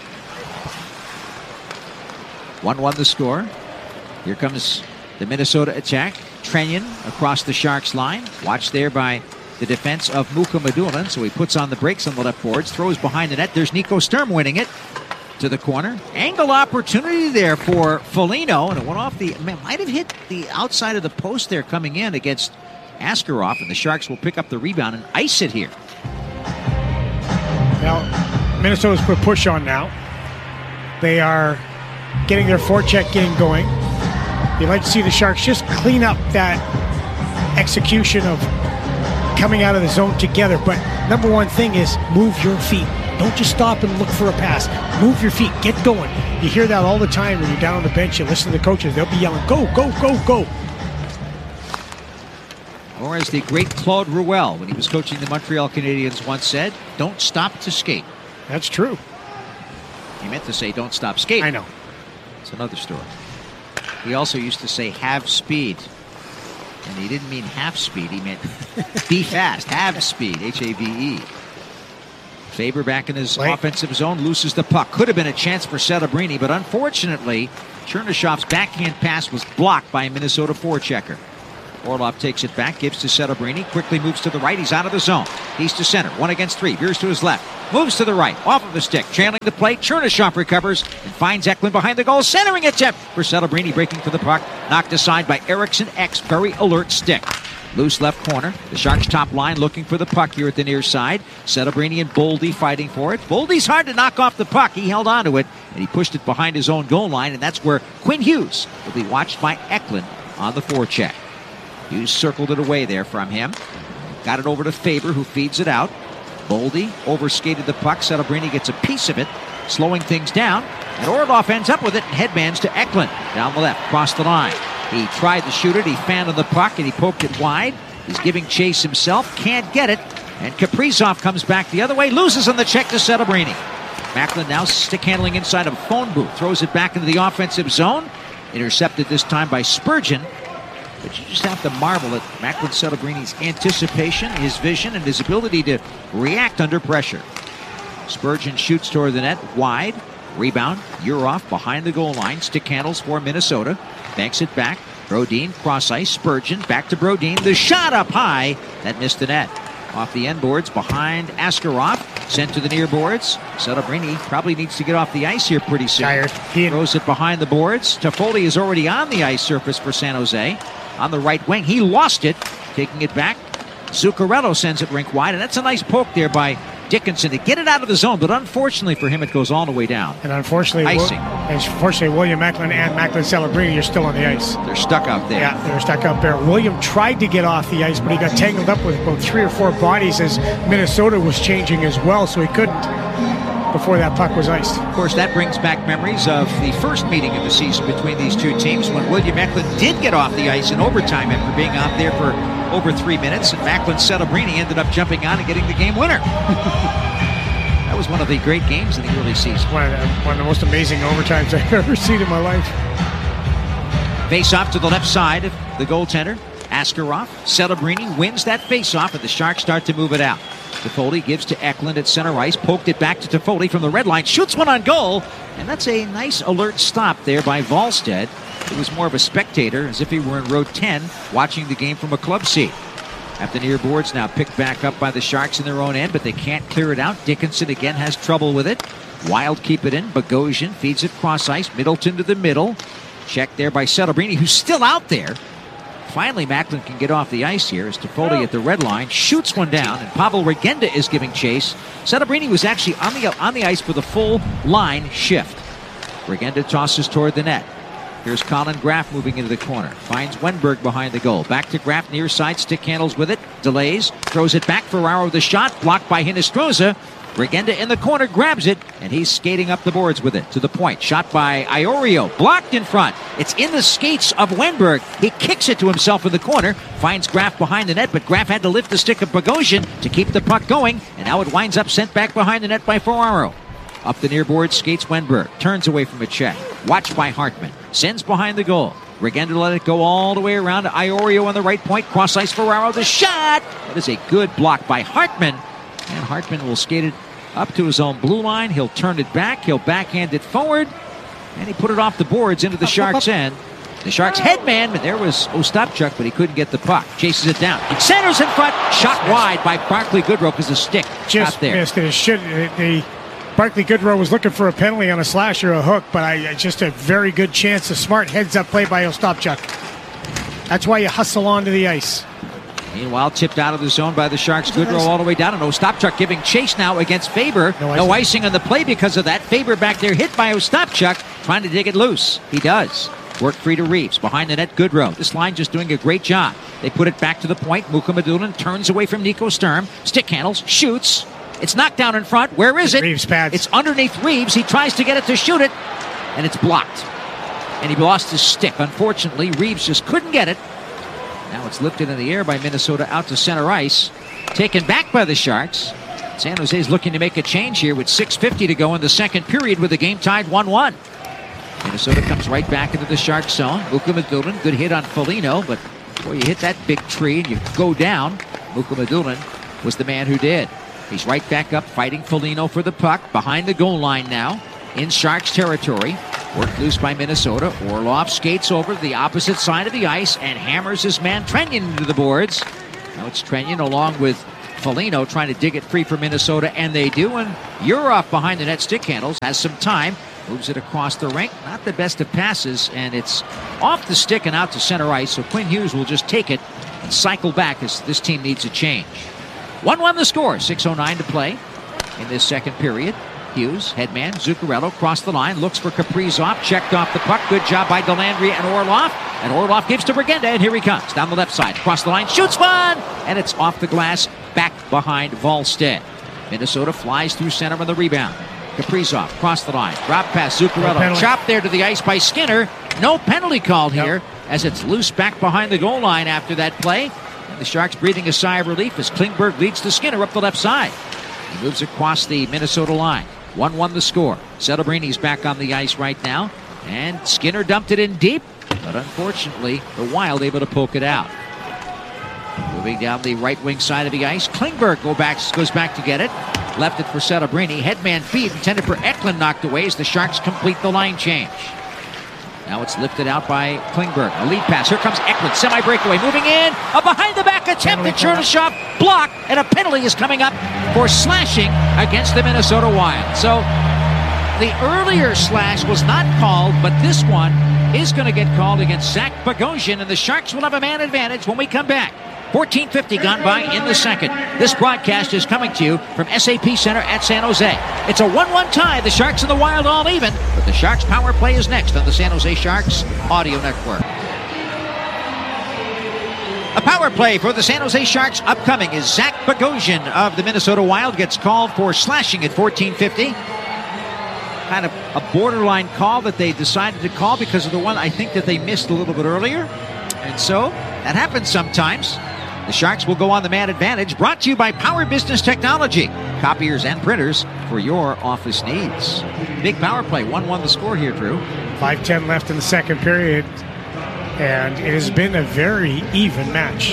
one one the score. Here comes the Minnesota attack. Trenyon across the Sharks line. Watched there by the defense of Muka Madulin. So he puts on the brakes on the left boards, throws behind the net. There's Nico Sturm winning it to the corner. Angle opportunity there for Foligno, and it went off the, man, might have hit the outside of the post there coming in against Askarov, and the Sharks will pick up the rebound and ice it here. Now, Minnesota's put push on now. They are getting their forecheck game going. You'd like to see the Sharks just clean up that execution of coming out of the zone together, but number one thing is move your feet. Don't just stop and look for a pass. Move your feet. Get going. You hear that all the time when you're down on the bench. You listen to the coaches. They'll be yelling, go, go, go, go. Or as the great Claude Ruel, when he was coaching the Montreal Canadiens, once said, don't stop to skate. That's true. He meant to say, don't stop skating. I know. It's another story. He also used to say, have speed. And he didn't mean half speed. He meant be fast. Have speed. H A V E. Faber back in his Wait. offensive zone, loses the puck. Could have been a chance for Celebrini, but unfortunately, Chernyshov's backhand pass was blocked by a Minnesota forechecker. Orlov takes it back, gives to Celebrini, quickly moves to the right. He's out of the zone. He's to center, one against three. Veers to his left, moves to the right, off of the stick, trailing the play. Chernyshov recovers and finds Eklund behind the goal. Centering attempt for Celebrini, breaking for the puck. Knocked aside by Eriksson Ek's very alert stick. Loose left corner. The Sharks top line looking for the puck here at the near side. Celebrini and Boldy fighting for it. Boldy's hard to knock off the puck. He held on to it, and he pushed it behind his own goal line, and that's where Quinn Hughes will be watched by Eklund on the forecheck. Hughes circled it away there from him. Got it over to Faber, who feeds it out. Boldy overskated the puck. Celebrini gets a piece of it, slowing things down. And Orlov ends up with it and headmans to Eklund. Down the left, across the line. He tried to shoot it. He fanned on the puck, and he poked it wide. He's giving chase himself. Can't get it. And Kaprizov comes back the other way. Loses on the check to Celebrini. Macklin now stick handling inside of a phone booth. Throws it back into the offensive zone. Intercepted this time by Spurgeon. But you just have to marvel at Macklin Celebrini's anticipation, his vision, and his ability to react under pressure. Spurgeon shoots toward the net, wide. Rebound, Urov behind the goal line. Stick handles for Minnesota. Banks it back. Brodin, cross ice. Spurgeon, back to Brodin. The shot up high. That missed the net. Off the end boards, behind Askarov. Sent to the near boards. Celebrini probably needs to get off the ice here pretty soon. Tired. He throws it behind the boards. Toffoli is already on the ice surface for San Jose. On the right wing, he lost it. Taking it back. Zuccarello sends it rink wide, and that's a nice poke there by Dickinson to get it out of the zone, but unfortunately for him, it goes all the way down. And unfortunately, icing. Unfortunately, William Macklin and Macklin Celebrini are still on the ice. They're stuck out there. Yeah, they're stuck out there. William tried to get off the ice, but he got tangled up with about three or four bodies as Minnesota was changing as well, so he couldn't before that puck was iced. Of course, that brings back memories of the first meeting of the season between these two teams when William Macklin did get off the ice in overtime after being out there for over three minutes, and Macklin Celebrini ended up jumping on and getting the game winner. That was one of the great games in the early season. One of the, one of the most amazing overtimes I've ever seen in my life. Face off to the left side of the goaltender. Askarov. Celebrini wins that face-off, and the Sharks start to move it out. Toffoli gives to Eklund at center ice. Poked it back to Toffoli from the red line. Shoots one on goal, and that's a nice alert stop there by Wallstedt. It was more of a spectator, as if he were in row ten, watching the game from a club seat. At the near boards now picked back up by the Sharks in their own end, but they can't clear it out. Dickinson again has trouble with it. Wild keep it in. Bogosian feeds it cross ice. Middleton to the middle. Checked there by Celebrini, who's still out there. Finally, Macklin can get off the ice here as Toffoli at the red line shoots one down, and Pavel Regenda is giving chase. Celebrini was actually on the, on the ice for the full line shift. Regenda tosses toward the net. Here's Colin Graff moving into the corner. Finds Wenberg behind the goal. Back to Graff, near side, stick handles with it. Delays, throws it back. Ferraro the shot, blocked by Hinostroza. Regenda in the corner, grabs it, and he's skating up the boards with it to the point. Shot by Iorio, blocked in front. It's in the skates of Wenberg. He kicks it to himself in the corner, finds Graff behind the net, but Graff had to lift the stick of Bogosian to keep the puck going, and now it winds up sent back behind the net by Ferraro. Up the near board, skates Wenberg, turns away from a check. Watched by Hartman, sends behind the goal. Regenda let it go all the way around to Iorio on the right point. Cross ice Ferraro, the shot! That is a good block by Hartman. And Hartman will skate it up to his own blue line. He'll turn it back. He'll backhand it forward. And he put it off the boards into the Sharks' end. The Sharks' headman, but there was Ostapchuk, but he couldn't get the puck. Chases it down. Centers in front. Shot wide by Barclay Goodrow because the stick just got there. Missed it. It should, the Barclay Goodrow was looking for a penalty on a slash or a hook, but I just a very good chance. A smart heads-up play by Ostapchuk. That's why you hustle onto the ice. Meanwhile, tipped out of the zone by the Sharks. Goodrow all the way down. And Ostapchuk giving chase now against Faber. No icing. no icing on the play because of that. Faber back there hit by Ostapchuk, trying to dig it loose. He does. Work free to Reeves. Behind the net, Goodrow. This line just doing a great job. They put it back to the point. Mukhamadullin turns away from Nico Sturm. Stick handles. Shoots. It's knocked down in front. Where is it? Reeves pads. It's underneath Reeves. He tries to get it to shoot it. And it's blocked. And he lost his stick. Unfortunately, Reeves just couldn't get it. Now it's lifted in the air by Minnesota out to center ice. Taken back by the Sharks. San Jose is looking to make a change here with six fifty to go in the second period with the game tied one one. Minnesota comes right back into the Sharks zone. Mukhamadullin, good hit on Foligno, but before you hit that big tree and you go down, Mukhamadullin was the man who did. He's right back up fighting Foligno for the puck. Behind the goal line now in Sharks territory. Worked loose by Minnesota. Orlov skates over to the opposite side of the ice and hammers his man Trenyon into the boards. Now it's Trenyon along with Foligno trying to dig it free for Minnesota, and they do. And Yurov behind the net stick handles, has some time, moves it across the rink. Not the best of passes, and it's off the stick and out to center ice. So Quinn Hughes will just take it and cycle back as this team needs a change. one one the score, six oh nine to play in this second period. Hughes, headman, Zuccarello, crossed the line, looks for Kaprizov, checked off the puck. Good job by Dellandrea and Orlov. And Orlov gives to Brigenda, and here he comes. Down the left side, across the line, shoots one! And it's off the glass, back behind Volstead. Minnesota flies through center on the rebound. Kaprizov, cross the line, drop pass, Zuccarello, No chopped there to the ice by Skinner. No penalty called Yep. here, as it's loose back behind the goal line after that play. And the Sharks breathing a sigh of relief as Klingberg leads to Skinner up the left side. He moves across the Minnesota line. one one the score. Celebrini back on the ice right now. And Skinner dumped it in deep. But unfortunately, the Wild able to poke it out. Moving down the right wing side of the ice. Klingberg go back, goes back to get it. Left it for Celebrini. Headman feed intended for Eklund, knocked away as the Sharks complete the line change. Now it's lifted out by Klingberg. A lead pass. Here comes Eklund. Semi-breakaway. Moving in. A behind-the-back attempt at Chernyshov. Blocked. And a penalty is coming up for slashing against the Minnesota Wild. So the earlier slash was not called, but this one is going to get called against Zach Bogosian, and the Sharks will have a man advantage when we come back. fourteen fifty gone by in the second. This broadcast is coming to you from S A P Center at San Jose. It's a one one tie. The Sharks and the Wild all even, but the Sharks power play is next on the San Jose Sharks Audio Network. A power play for the San Jose Sharks upcoming is Zach Bogosian of the Minnesota Wild gets called for slashing at fourteen fifty. Kind of a borderline call that they decided to call because of the one I think that they missed a little bit earlier. And so that happens sometimes. The Sharks will go on the man advantage, brought to you by Power Business Technology. Copiers and printers for your office needs. Big power play, one one the score here, Drew. five ten left in the second period, and it has been a very even match.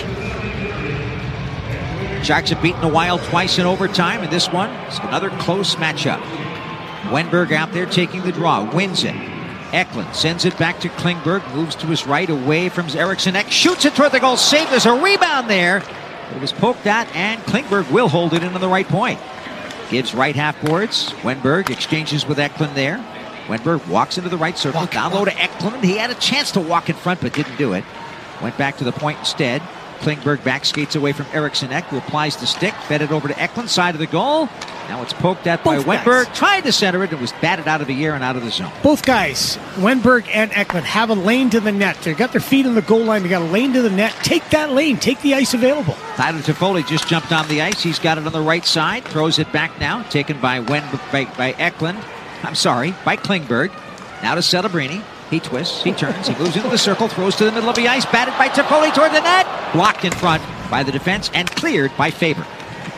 Sharks have beaten the Wild twice in overtime, and this one is another close matchup. Wenberg out there taking the draw, wins it. Eklund sends it back to Klingberg, moves to his right away from Eriksson Ek, shoots it toward the goal, save. There's a rebound there. It was poked at, and Klingberg will hold it in on the right point. Gives right half boards. Wenberg exchanges with Eklund there. Wenberg walks into the right circle, walk, down low to Eklund. He had a chance to walk in front, but didn't do it. Went back to the point instead. Klingberg back skates away from Eriksson Ek, who applies the stick, fed it over to Eklund, side of the goal. Now it's poked at by Wenberg, tried to center it, and was batted out of the air and out of the zone. Both guys, Wenberg and Eklund, have a lane to the net. They've got their feet on the goal line. They got a lane to the net. Take that lane. Take the ice available. Tyler Toffoli just jumped on the ice. He's got it on the right side. Throws it back now. Taken by Wenberg, by, by Eklund. I'm sorry, by Klingberg. Now to Celebrini. He twists, he turns, he moves into the circle, throws to the middle of the ice, batted by Toffoli toward the net. Blocked in front by the defense and cleared by Faber.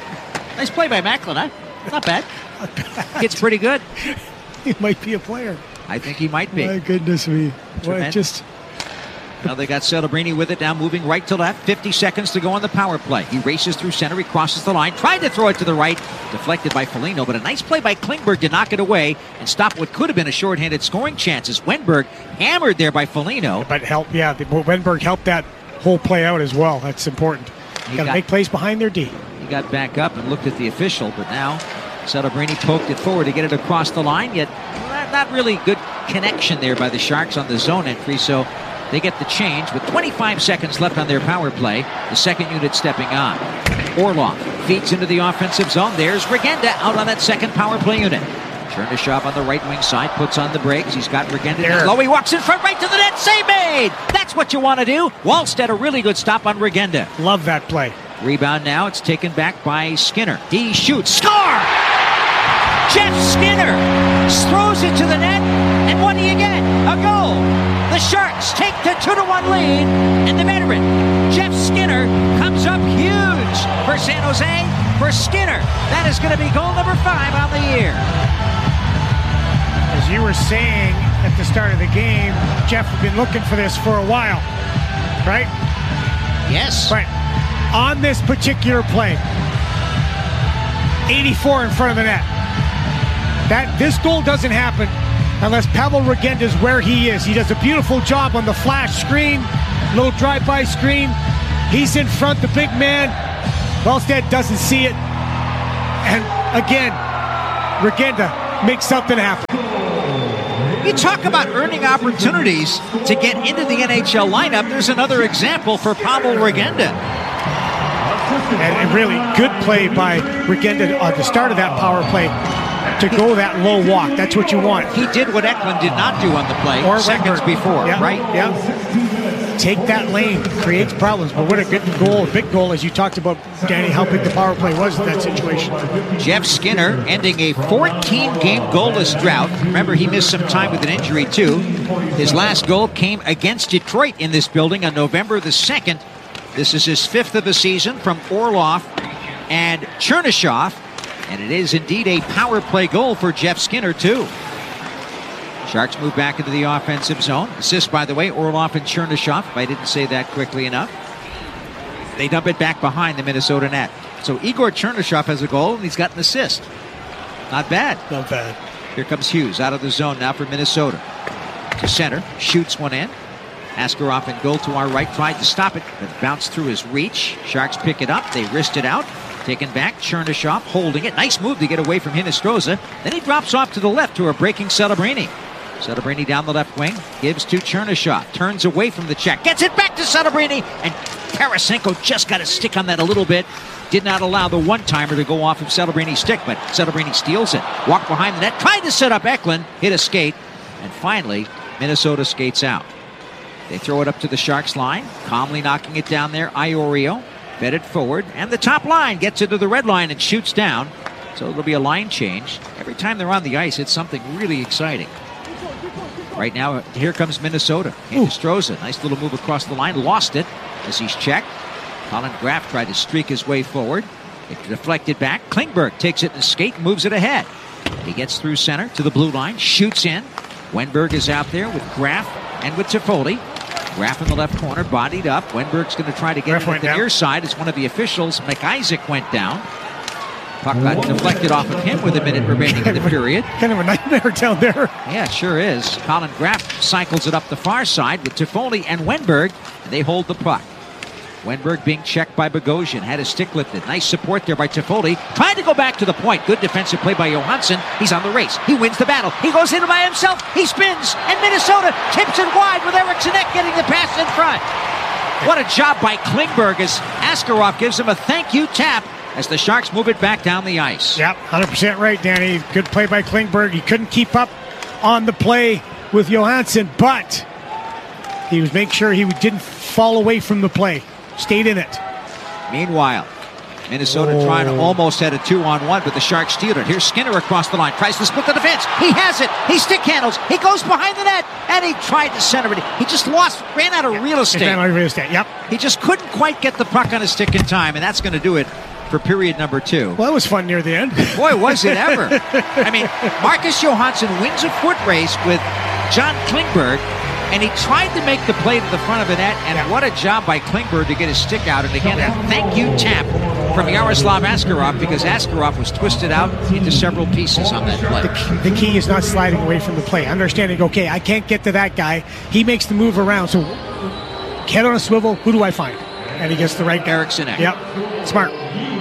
Nice play by Macklin, huh? Not bad. Not bad. It's pretty good. He might be a player. I think he might be. My goodness me. Well, just... Now they got Celebrini with it, now moving right to left. fifty seconds to go on the power play. He races through center, he crosses the line, tried to throw it to the right, deflected by Foligno, but a nice play by Klingberg to knock it away and stop what could have been a shorthanded scoring chance as Wenberg hammered there by Foligno. But help, yeah, the, Wenberg helped that whole play out as well. That's important. You got to make plays behind their D. He got back up and looked at the official, but now Celebrini poked it forward to get it across the line, yet not really good connection there by the Sharks on the zone entry, so they get the change with twenty-five seconds left on their power play. The second unit stepping on. Orlov feeds into the offensive zone. There's Regenda out on that second power play unit. Chernyshov on the right wing side, puts on the brakes. He's got Regenda down low. He walks in front right to the net. Save made! That's what you want to do. Wallstead, a really good stop on Regenda. Love that play. Rebound now. It's taken back by Skinner. He shoots. Score! Jeff Skinner throws it to the net. And what do you get? A goal. The Sharks take the two to one lead, and the veteran, Jeff Skinner, comes up huge for San Jose. For Skinner, that is going to be goal number five on the year. As you were saying at the start of the game, Jeff had been looking for this for a while, right? Yes. Right. On this particular play, eighty-four in front of the net. That this goal doesn't happen unless Pavel Regenda is where he is. He does a beautiful job on the flash screen, little drive-by screen. He's in front, the big man. Wallstedt doesn't see it. And again, Regenda makes something happen. You talk about earning opportunities to get into the N H L lineup. There's another example for Pavel Regenda. And, and really good play by Regenda at the start of that power play to go that low walk. That's what you want. He did what Eklund did not do on the play Or seconds Wenberg. before, Yeah, right? Yeah. Take that lane, creates problems. But what a good goal, a big goal, as you talked about, Danny, how big the power play was in that situation. Jeff Skinner ending a fourteen-game goalless drought. Remember, he missed some time with an injury, too. His last goal came against Detroit in this building on November the second. This is his fifth of the season from Orlov and Chernyshov. And it is indeed a power play goal for Jeff Skinner, too. Sharks move back into the offensive zone. Assist, by the way, Orlov and Chernyshov, if I didn't say that quickly enough. They dump it back behind the Minnesota net. So Igor Chernyshov has a goal, and he's got an assist. Not bad. Not bad. Here comes Hughes out of the zone now for Minnesota. To center, shoots one in. Askarov and goal to our right, tried to stop it, but bounced through his reach. Sharks pick it up, they wrist it out. Taken back, Chernyshov holding it. Nice move to get away from Hinostroza. Then he drops off to the left to a breaking Celebrini. Celebrini down the left wing, gives to Chernyshov. Turns away from the check, gets it back to Celebrini, and Tarasenko just got a stick on that a little bit. Did not allow the one-timer to go off of Celebrini's stick, but Celebrini steals it. Walked behind the net, tried to set up Eklund, hit a skate, and finally, Minnesota skates out. They throw it up to the Sharks line, calmly knocking it down there. Iorio fed it forward, and the top line gets into the red line and shoots down. So it'll be a line change. Every time they're on the ice, it's something really exciting. Right now, here comes Minnesota. Hinostroza, nice little move across the line, lost it as he's checked. Colin Graff tried to streak his way forward. It deflected back. Klingberg takes it in the skate and moves it ahead. He gets through center to the blue line, shoots in. Wenberg is out there with Graff and with Toffoli. Graff in the left corner, bodied up. Wenberg's going to try to get it at the near side as one of the officials, McIsaac, went down. Puck got deflected off of him with a minute remaining in the period. Kind of a nightmare down there. Yeah, it sure is. Colin Graff cycles it up the far side with Toffoli and Wenberg, and they hold the puck. Wenberg being checked by Bogosian, had his stick lifted. Nice support there by Toffoli. Trying to go back to the point. Good defensive play by Johansson. He's on the race. He wins the battle. He goes in by himself. He spins, and Minnesota tips it wide with Eriksson Ek getting the pass in front. What a job by Klingberg as Askarov gives him a thank you tap as the Sharks move it back down the ice. Yep, one hundred percent right, Danny. Good play by Klingberg. He couldn't keep up on the play with Johansson, but he was making sure he didn't fall away from the play. Stayed in it. Meanwhile, Minnesota oh. trying to almost had a two-on-one, but the Sharks steal it. Here's Skinner across the line. Tries to split the defense. He has it. He stick handles. He goes behind the net, and he tried to center it. He just lost, ran out of yeah, real estate. Ran out of real estate, yep. He just couldn't quite get the puck on his stick in time, and that's going to do it for period number two. Well, that was fun near the end. Boy, was it ever. I mean, Marcus Johansson wins a foot race with John Klingberg, and he tried to make the play to the front of the net, and yeah. what a job by Klingberg to get his stick out. And again, a thank you tap from Yaroslav Askarov, because Askarov was twisted out into several pieces on that play. The key, the key is not sliding away from the play. Understanding, okay, I can't get to that guy. He makes the move around, so head on a swivel, who do I find? And he gets the right guy. Eriksson Ek. Yep, smart.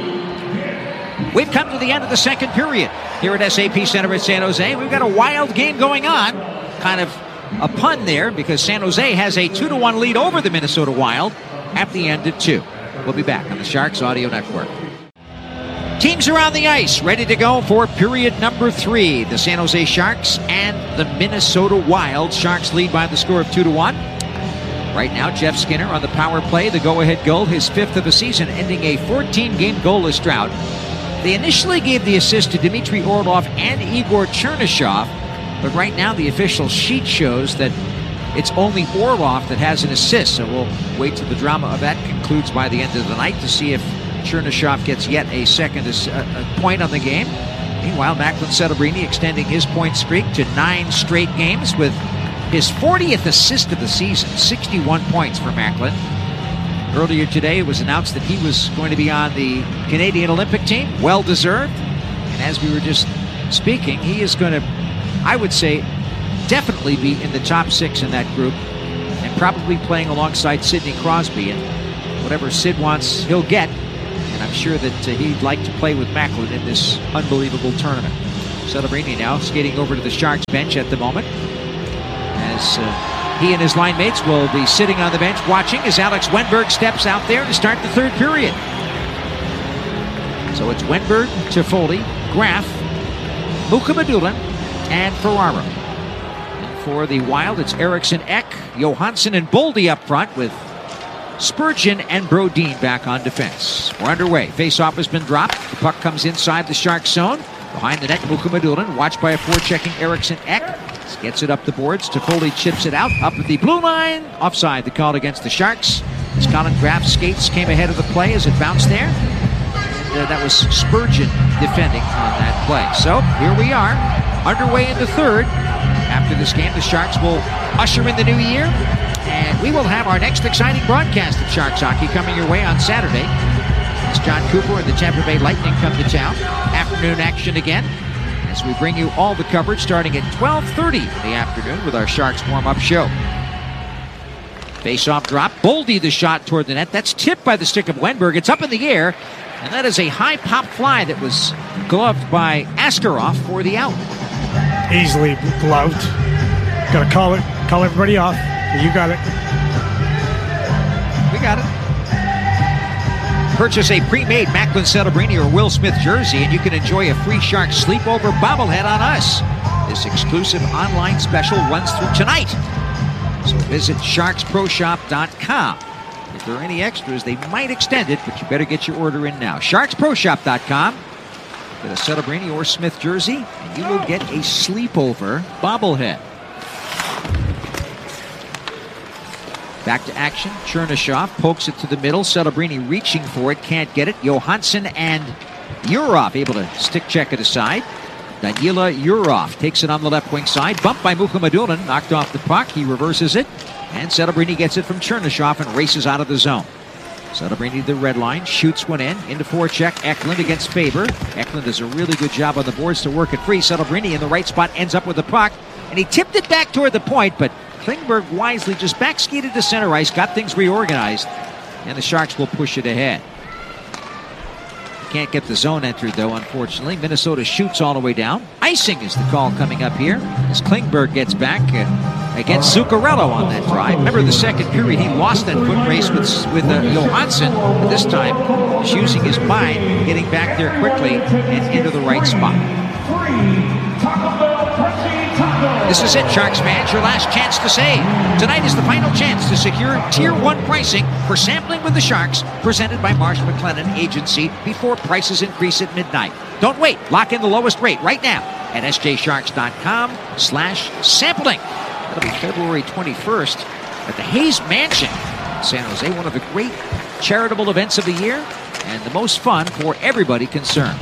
We've come to the end of the second period here at S A P Center at San Jose. We've got a wild game going on. Kind of a pun there, because San Jose has a two to one lead over the Minnesota Wild at the end of two. We'll be back on the Sharks Audio Network. Teams are on the ice, ready to go for period number three. The San Jose Sharks and the Minnesota Wild. Sharks lead by the score of two to one. Right now, Jeff Skinner on the power play, the go-ahead goal, his fifth of the season, ending a fourteen-game goalless drought. They initially gave the assist to Dmitry Orlov and Igor Chernyshov, but right now the official sheet shows that it's only Orlov that has an assist, so we'll wait till the drama of that concludes by the end of the night to see if Chernyshov gets yet a second uh, point on the game. Meanwhile, Macklin Celebrini extending his point streak to nine straight games with his fortieth assist of the season, sixty-one points for Macklin. Earlier today, it was announced that he was going to be on the Canadian Olympic team, well-deserved. And as we were just speaking, he is going to, I would say, definitely be in the top six in that group and probably playing alongside Sidney Crosby. And whatever Sid wants, he'll get. And I'm sure that uh, he'd like to play with Macklin in this unbelievable tournament. Celebrini now skating over to the Sharks bench at the moment, as uh, he and his line mates will be sitting on the bench watching as Alex Wennberg steps out there to start the third period. So it's Wennberg, Toffoli, Graf, Mukhamadullin, and Ferraro. And for the Wild, it's Eriksson Ek, Johansson, and Boldy up front, with Spurgeon and Brodin back on defense. We're underway. Face-off has been dropped. The puck comes inside the Sharks zone. Behind the net, Mukhamadullin, watched by a forechecking Eriksson Ek. Gets it up the boards. Toffoli chips it out, up at the blue line. Offside, the call against the Sharks. As Colin Graf's skates came ahead of the play as it bounced there. And, uh, that was Spurgeon defending on that play. So, here we are, underway in the third. After this game, the Sharks will usher in the new year. And we will have our next exciting broadcast of Sharks hockey coming your way on Saturday. As John Cooper and the Tampa Bay Lightning come to town. Afternoon action again, as we bring you all the coverage starting at twelve thirty in the afternoon with our Sharks warm-up show. Face-off drop. Boldy the shot toward the net. That's tipped by the stick of Wennberg. It's up in the air, and that is a high pop fly that was gloved by Askarov for the out. Easily gloved. Got to call it. Call everybody off. You got it. We got it. Purchase a pre-made Macklin Celebrini or Will Smith jersey, and you can enjoy a free Sharks sleepover bobblehead on us. This exclusive online special runs through tonight. So visit sharks pro shop dot com. If there are any extras, they might extend it, but you better get your order in now. sharks pro shop dot com. Get a Celebrini or Smith jersey, and you will get a sleepover bobblehead. Back to action. Chernyshov pokes it to the middle. Celebrini reaching for it. Can't get it. Johansson and Yurov able to stick check it aside. Danila Yurov takes it on the left wing side. Bumped by Mukhamadullin. Knocked off the puck. He reverses it. And Celebrini gets it from Chernyshov and races out of the zone. Celebrini the red line. Shoots one in. Into forecheck. Eklund against Faber. Eklund does a really good job on the boards to work it free. Celebrini in the right spot ends up with the puck. And he tipped it back toward the point, but Klingberg wisely just back skated to center ice, got things reorganized, and the Sharks will push it ahead. Can't get the zone entered, though, unfortunately. Minnesota shoots all the way down. Icing is the call coming up here as Klingberg gets back uh, against Zuccarello on that drive. Remember the second period, he lost that foot race with, with uh, Johansson. But this time, he's using his mind, getting back there quickly and into the right spot. This is it, Sharks fans, your last chance to save. Tonight is the final chance to secure Tier one pricing for sampling with the Sharks, presented by Marsh McLennan Agency, before prices increase at midnight. Don't wait. Lock in the lowest rate right now at s j sharks dot com slash sampling. That'll be February twenty-first at the Hayes Mansion in San Jose, one of the great charitable events of the year and the most fun for everybody concerned.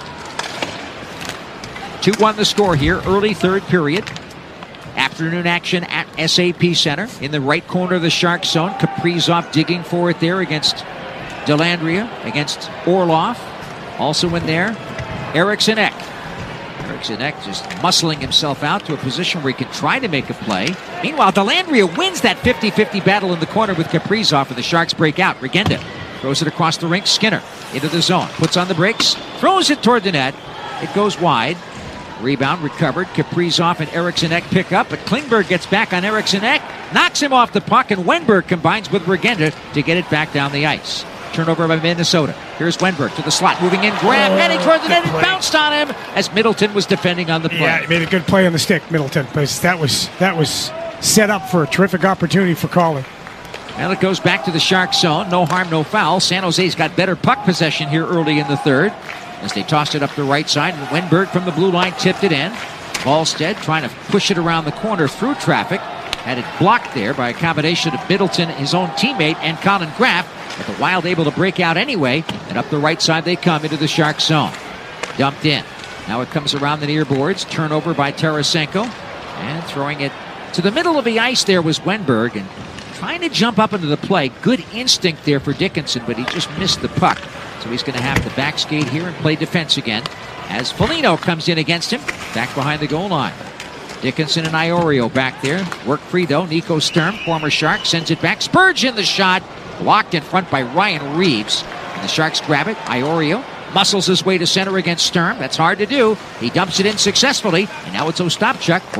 two one the score here, early third period. Afternoon action at S A P Center. In the right corner of the Sharks zone, Kaprizov digging for it there against Dellandrea, against Orlov. Also in there, Eriksson Ek. Eriksson Ek just muscling himself out to a position where he can try to make a play. Meanwhile, Dellandrea wins that fifty fifty battle in the corner with Kaprizov, and the Sharks break out. Regenda throws it across the rink. Skinner into the zone, puts on the brakes, throws it toward the net. It goes wide. Rebound recovered. Kaprizov and Eriksson Ek pick up, but Klingberg gets back on Eriksson Ek, knocks him off the puck, and Wennberg combines with Regenda to get it back down the ice. Turnover by Minnesota. Here's Wennberg to the slot, moving in, grab, oh, heading toward the net, and bounced on him as Middleton was defending on the play. Yeah, he made a good play on the stick, Middleton, but that was that was set up for a terrific opportunity for Colin. And it goes back to the Sharks zone. No harm, no foul. San Jose's got better puck possession here early in the third, as they tossed it up the right side, and Wennberg from the blue line tipped it in. Ballstead trying to push it around the corner through traffic. Had it blocked there by a combination of Middleton, his own teammate, and Colin Graf. But the Wild able to break out anyway, and up the right side they come into the Sharks zone. Dumped in. Now it comes around the near boards. Turnover by Tarasenko. And throwing it to the middle of the ice there was Wennberg, and trying to jump up into the play. Good instinct there for Dickinson, but he just missed the puck. So he's going to have to back skate here and play defense again as Foligno comes in against him, back behind the goal line. Dickinson and Iorio back there. Work free, though. Nico Sturm, former Shark, sends it back. Spurgeon, the shot. Blocked in front by Ryan Reeves. And the Sharks grab it. Iorio muscles his way to center against Sturm. That's hard to do. He dumps it in successfully. And now it's Ostapchuk.